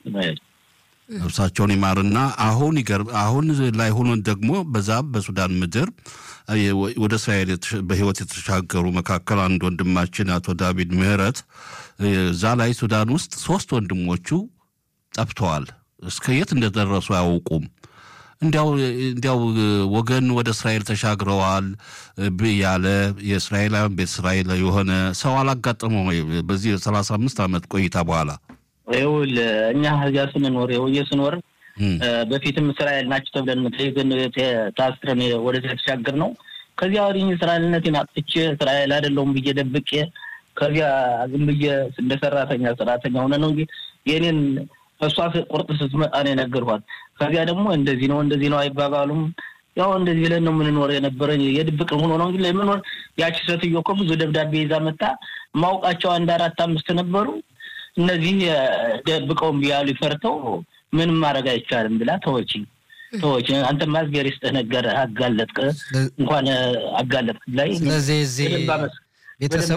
A: ነፍሳቸውን ይማርና አሁን ይገርም አሁን ላይ ሆኖ ደግሞ በዛ በሱዳን ምድር ወደ እስራኤል በህይወት የተሻገሩ መካከል አንድ ወንድማችን አቶ ዳዊት ምህረት እዛ ላይ ሱዳን ውስጥ ሶስት ወንድሞቹ ጠፍተዋል። እስከ የት እንደደረሱ አያውቁም። እንዲያው እንዲያው ወገን ወደ እስራኤል ተሻግረዋል በያለ የእስራኤላውያን በእስራኤል የሆነ ሰው አላጋጠመው በዚህ ሰላሳ አምስት አመት ቆይታ በኋላ
E: ይውል እኛ ሀገር ስንኖር የስኖር በፊትም እስራኤል ናቸው ተብለን ተይዘን ታስረን ወደ ተሻገር ነው። ከዚያ ወዲህ እስራኤልነቴን አጥቼ እስራኤል አይደለሁም ብዬ ደብቄ ከዚያ ዝም ብዬ እንደ ሰራተኛ ሰራተኛ ሆነ ነው እንጂ የኔን እሷ ቁርጥ ስትመጣ ነው ነገርኳት። ከዚያ ደግሞ እንደዚህ ነው እንደዚህ ነው አይባባሉም። ያው እንደዚህ ለን ነው ምን ኖር የነበረኝ የድብቅ ሆኖ ነው እንጂ ለምን ኖር ያቺ ሴትዮ እኮ ብዙ ደብዳቤ ይዛ መጣ። ማውቃቸው አንድ አራት አምስት ነበሩ። እነዚህ ደብቀውም ቢያሉ ይፈርተው ምንም ማድረግ አይቻልም ብላ ተወጪ ተወጪ አንተ ማዝገር ይስጥህ ነገር አጋለጥክ እንኳን አጋለጥክ ላይ
B: ስለዚህ እዚህ ቤተሰብ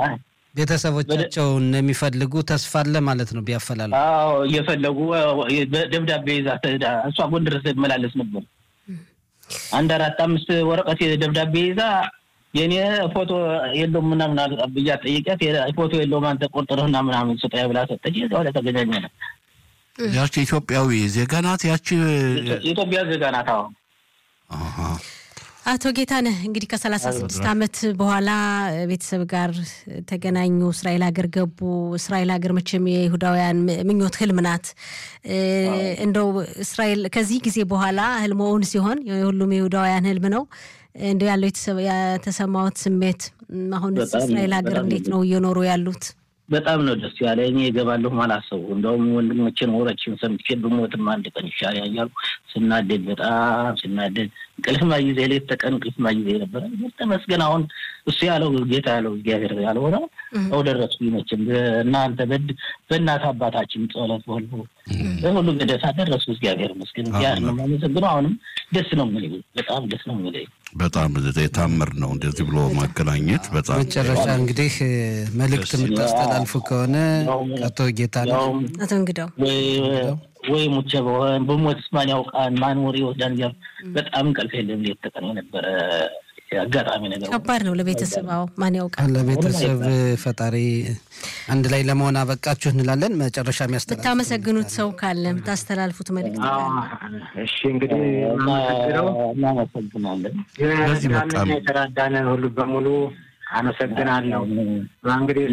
B: ቤተሰቦቻቸው እንደሚፈልጉ ተስፋ አለ ማለት ነው ቢያፈላሉ።
E: አዎ እየፈለጉ ደብዳቤ ይዛ ተዳ እሷ ጎንደር መላለስ ነበር። አንድ አራት አምስት ወረቀት ደብዳቤ ይዛ የኔ ፎቶ የለውም ምናምን አብያ ጠይቀት ፎቶ የለውም አንተ ቆርጠረህና ምናምን ሰጠያ ብላ ሰጠች። እዛው ላይ ተገናኘን።
A: ያቺ ኢትዮጵያዊ ዜጋ ናት። ያቺ
E: ኢትዮጵያ ዜጋ ናት። አዎ
A: አሃ።
C: አቶ ጌታነህ እንግዲህ ከሰላሳ ስድስት አመት በኋላ ቤተሰብ ጋር ተገናኙ። እስራኤል ሀገር ገቡ። እስራኤል ሀገር መቼም የይሁዳውያን ምኞት ህልም ናት። እንደው እስራኤል ከዚህ ጊዜ በኋላ ህልሞውን ሲሆን የሁሉም የይሁዳውያን ህልም ነው። እንደ ያለው የተሰማውት ስሜት አሁን እስራኤል ሀገር እንዴት ነው እየኖሩ ያሉት?
E: በጣም ነው ደስ ያለኝ። እኔ እገባለሁ ማላሰው እንደውም ወንድሞቼን ወረችን ሰምቼ በሞትም አንድ ቀን ይሻል ያያሉ ስናደድ በጣም ስናደድ እንቅልፍ ማይዜ ሌት ተቀን እንቅልፍ ማይዜ ነበር። ተመስገን አሁን እሱ ያለው ጌታ ያለው እግዚአብሔር ያለው ነው ነው ደረስኩ ይመችም እናንተ በድ በእናት አባታችን ጸሎት ሁሉ በሁሉ ገደሳ ደረስኩ እግዚአብሔር መስገን ያ ነው ማለት ነው። አሁንም ደስ ነው የሚለኝ በጣም ደስ ነው የሚለኝ
A: በጣም የታምር ነው እንደዚህ ብሎ ማገናኘት በጣም
B: መጨረሻ እንግዲህ መልእክት የምታስተላልፉ ከሆነ አቶ ጌታ ነው
C: አቶ እንግዳው
E: ወይ ወይ ሙቸ በሞትስ ማን ያውቃል ማን ወሬ ወዳን ያ በጣም እንቅልፍ የለም ሌት ተቀን ነበር አጋጣሚ ነገር
C: ከባድ ነው ለቤተሰብ አዎ ማን ያውቃል
B: ለቤተሰብ ፈጣሪ አንድ ላይ ለመሆን አበቃችሁ እንላለን። መጨረሻ የሚያስተላልፉ
C: ተመሰግኑት ሰው ካለ ታስተላልፉት መልእክት
F: እሺ እንግዲህ
E: እናመሰግናለን
A: በዚህ በቃ
F: የተራዳነ ሁሉ በሙሉ አመሰግናለሁ። እንግዲህ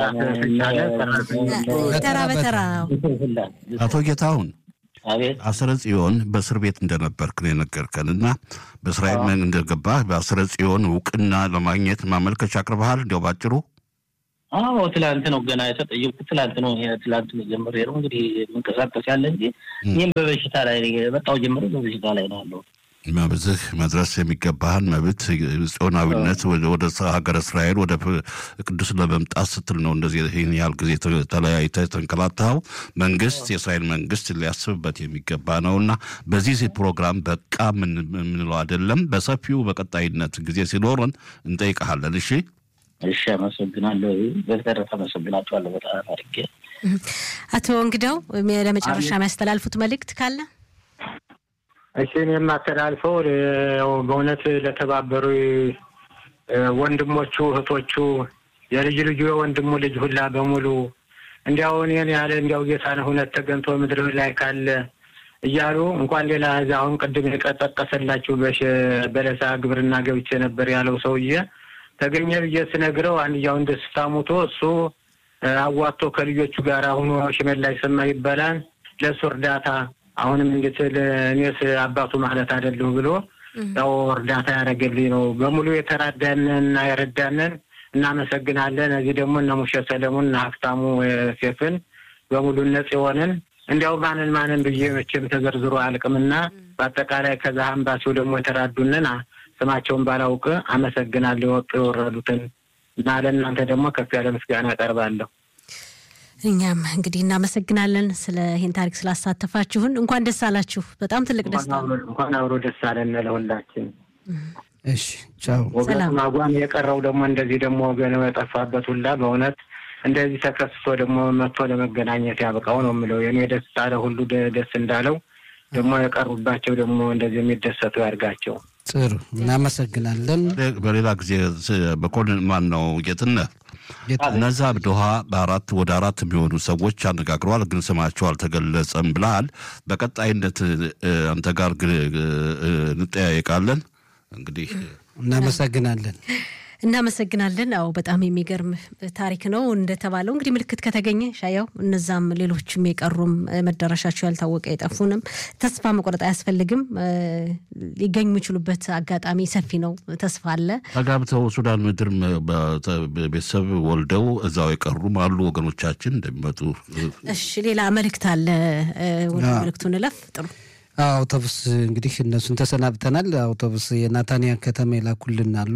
C: ተራ በተራ
A: አቶ ጌታሁን
E: አቤት
A: አስረ ጽዮን በእስር ቤት እንደነበርክ ነው የነገርከንና በእስራኤል ምን እንደገባ በአስረ ጽዮን እውቅና ለማግኘት ማመልከቻ አቅርበሃል እንደው ባጭሩ?
E: አዎ ትላንት ነው ገና የተጠየቁት ትላንት ነው ትላንት ነው ጀምሬ ነው እንግዲህ መንቀሳቀስ ያለ እንጂ እኔም በበሽታ ላይ በጣው ጀምሮ በበሽታ ላይ ነው ያለው።
A: ማብዝህ መድረስ የሚገባህን መብት ጽዮናዊነት ወደ ሀገረ እስራኤል ወደ ቅዱስ ለመምጣት ስትል ነው እንደዚህ ይሄን ያህል ጊዜ ተለያይተህ ተንከላታው። መንግስት የእስራኤል መንግስት ሊያስብበት የሚገባ ነውና በዚህ ፕሮግራም በቃ ምን ምንለው አይደለም በሰፊው በቀጣይነት ጊዜ ሲኖርን እንጠይቀሃለን። እሺ
E: እሺ አመሰግናለሁ። በተረፈ አመሰግናችኋለሁ በጣም አድርጌ።
C: አቶ እንግዳው ለመጨረሻ የሚያስተላልፉት መልእክት ካለ?
F: እሺ እኔም አስተላልፈው በእውነት ለተባበሩ ወንድሞቹ እህቶቹ የልጅ ልጅ ወንድሙ ልጅ ሁላ በሙሉ እንዲያው እኔን ያለ እንዲያው ጌታን እውነት ተገንቶ ምድር ላይ ካለ እያሉ እንኳን ሌላ አሁን ቅድም የቀጠቀሰላችሁ በለሳ ግብርና ገብቼ ነበር ያለው ሰውዬ ተገኘ ብዬ ስነግረው አንያው እንደስታሙቶ እሱ አዋቶ ከልጆቹ ጋር ሆኖ ሽመላይ ሰማ ይባላል ለሱ እርዳታ አሁንም እንግዲህ እኔስ አባቱ ማለት አይደለም ብሎ ያው እርዳታ ያደረገልኝ ነው። በሙሉ የተራዳነንና የረዳነን እናመሰግናለን። እዚህ ደግሞ እነ ሙሼ ሰለሞን እና ሀፍታሙ ሴፍን በሙሉ ነጽ የሆነን እንዲያው ማንን ማንን ብዬ መቼም ተዘርዝሮ አልቅምና በአጠቃላይ ከዛ አምባሲው ደግሞ የተራዱነን ስማቸውን ባላውቅ አመሰግናለሁ። ወጥ ወረዱትን እና ለእናንተ ደግሞ ከፍ ያለ ምስጋና አቀርባለሁ።
C: እኛም እንግዲህ እናመሰግናለን ስለ ይሄን ታሪክ ስላሳተፋችሁን። እንኳን ደስ አላችሁ። በጣም ትልቅ ደስታ ነው።
F: እንኳን አብሮ ደስ አለን ለሁላችን።
B: እሺ ቻው
C: ሰላም።
F: ማጓን የቀረው ደግሞ እንደዚህ ደግሞ ወገን የጠፋበት ሁላ በእውነት እንደዚህ ተከስቶ ደግሞ መጥቶ ለመገናኘት ያበቃው ነው የምለው። የኔ ደስታ ለሁሉ ደስ እንዳለው ደግሞ የቀሩባቸው ደግሞ እንደዚህ የሚደሰቱ ያርጋቸው።
B: ጥሩ እናመሰግናለን።
A: በሌላ ጊዜ በኮሎኔል ማን ነው ጌትነት እነዛ በዶሃ በአራት ወደ አራት የሚሆኑ ሰዎች አነጋግረዋል ግን ስማቸው አልተገለጸም ብለሃል። በቀጣይነት አንተ ጋር እንጠያየቃለን። እንግዲህ
B: እናመሰግናለን
C: እናመሰግናለን። አዎ በጣም የሚገርም ታሪክ ነው እንደተባለው እንግዲህ ምልክት ከተገኘ ሻያው እነዛም ሌሎችም የቀሩም መደረሻቸው ያልታወቀ የጠፉንም ተስፋ መቆረጥ አያስፈልግም። ሊገኙ የሚችሉበት አጋጣሚ ሰፊ ነው። ተስፋ አለ።
A: ተጋብተው ሱዳን ምድር በቤተሰብ ወልደው እዛው የቀሩም አሉ ወገኖቻችን እንደሚመጡ።
C: እሺ ሌላ መልእክት አለ ወደ መልእክቱን ለፍ ጥሩ
B: አውቶቡስ እንግዲህ እነሱን ተሰናብተናል። አውቶቡስ የናታንያ ከተማ ይላኩልን አሉ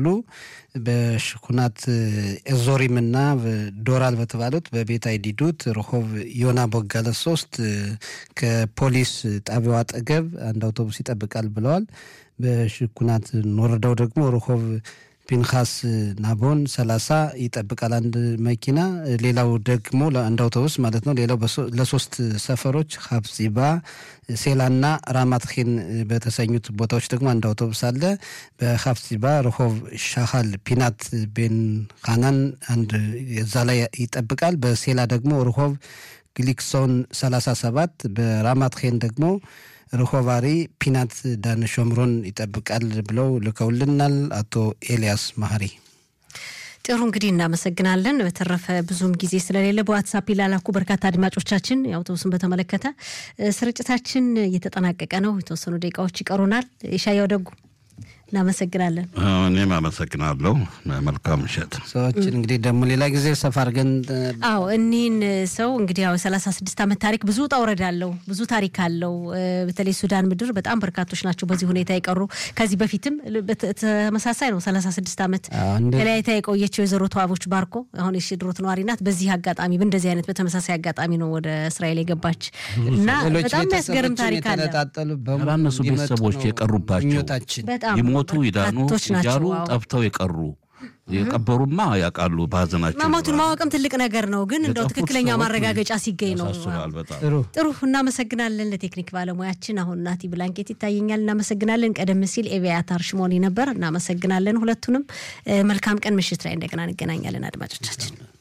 B: በሽኩናት ኤዞሪምና ዶራል በተባሉት በቤት አይዲዱት ረሆብ ዮና ቦጋለ ሶስት ከፖሊስ ጣቢያው አጠገብ አንድ አውቶቡስ ይጠብቃል ብለዋል። በሽኩናት ወረዳው ደግሞ ረሆብ ፒንኻስ ናቦን ሰላሳ ይጠብቃል አንድ መኪና። ሌላው ደግሞ ለአንድ አውቶቡስ ማለት ነው። ሌላው ለሶስት ሰፈሮች ሀብዚባ ሴላና ራማትኺን በተሰኙት ቦታዎች ደግሞ አንድ አውቶቡስ አለ። በሀብዚባ ረሆብ ሻሃል ፒናት ቤን ካናን አንድ እዛ ላይ ይጠብቃል። በሴላ ደግሞ ረሆብ ግሊክሶን ሰላሳ ሰባት በራማትኺን ደግሞ ረሆባሪ ፒናት ዳን ሾምሮን ይጠብቃል ብለው ልከውልናል አቶ ኤልያስ ማህሪ።
C: ጥሩ እንግዲህ እናመሰግናለን። በተረፈ ብዙም ጊዜ ስለሌለ በዋትስአፕ ይላላኩ በርካታ አድማጮቻችን የአውቶቡስን በተመለከተ ስርጭታችን እየተጠናቀቀ ነው። የተወሰኑ ደቂቃዎች ይቀሩናል። ኢሻያው ደጉ እናመሰግናለን።
A: እኔም አመሰግናለሁ። መልካም ምሽት።
B: ሰዎችን እንግዲህ ደግሞ ሌላ ጊዜ ሰፋ አድርገን
C: አዎ እኒህን ሰው እንግዲህ ያው ሰላሳ ስድስት ዓመት ታሪክ ብዙ ጣውረድ አለው ብዙ ታሪክ አለው። በተለይ ሱዳን ምድር በጣም በርካቶች ናቸው በዚህ ሁኔታ የቀሩ። ከዚህ በፊትም ተመሳሳይ ነው ሰላሳ ስድስት ዓመት ተለያይታ የቆየችው የዘሮ ተዋቦች ባርኮ አሁን የሽድሮት ነዋሪ ናት። በዚህ አጋጣሚ በእንደዚህ አይነት በተመሳሳይ አጋጣሚ ነው ወደ እስራኤል የገባች እና በጣም የሚያስገርም ታሪክ አለ።
A: በእነሱ ቤተሰቦች የቀሩባቸው ይሞቱ ይዳኑ ይጃሉ ጠፍተው የቀሩ የቀበሩማ ያቃሉ ባዘናቸው
C: ማሞቱን ማወቅም ትልቅ ነገር ነው። ግን እንደው ትክክለኛ ማረጋገጫ ሲገኝ ነው። ጥሩ እናመሰግናለን ለቴክኒክ ባለሙያችን። አሁን ናቲ ብላንኬት ይታየኛል። እናመሰግናለን። ቀደም ሲል ኤቪያታር ሽሞኒ ነበር። እናመሰግናለን ሁለቱንም። መልካም ቀን። ምሽት ላይ እንደገና እንገናኛለን አድማጮቻችን።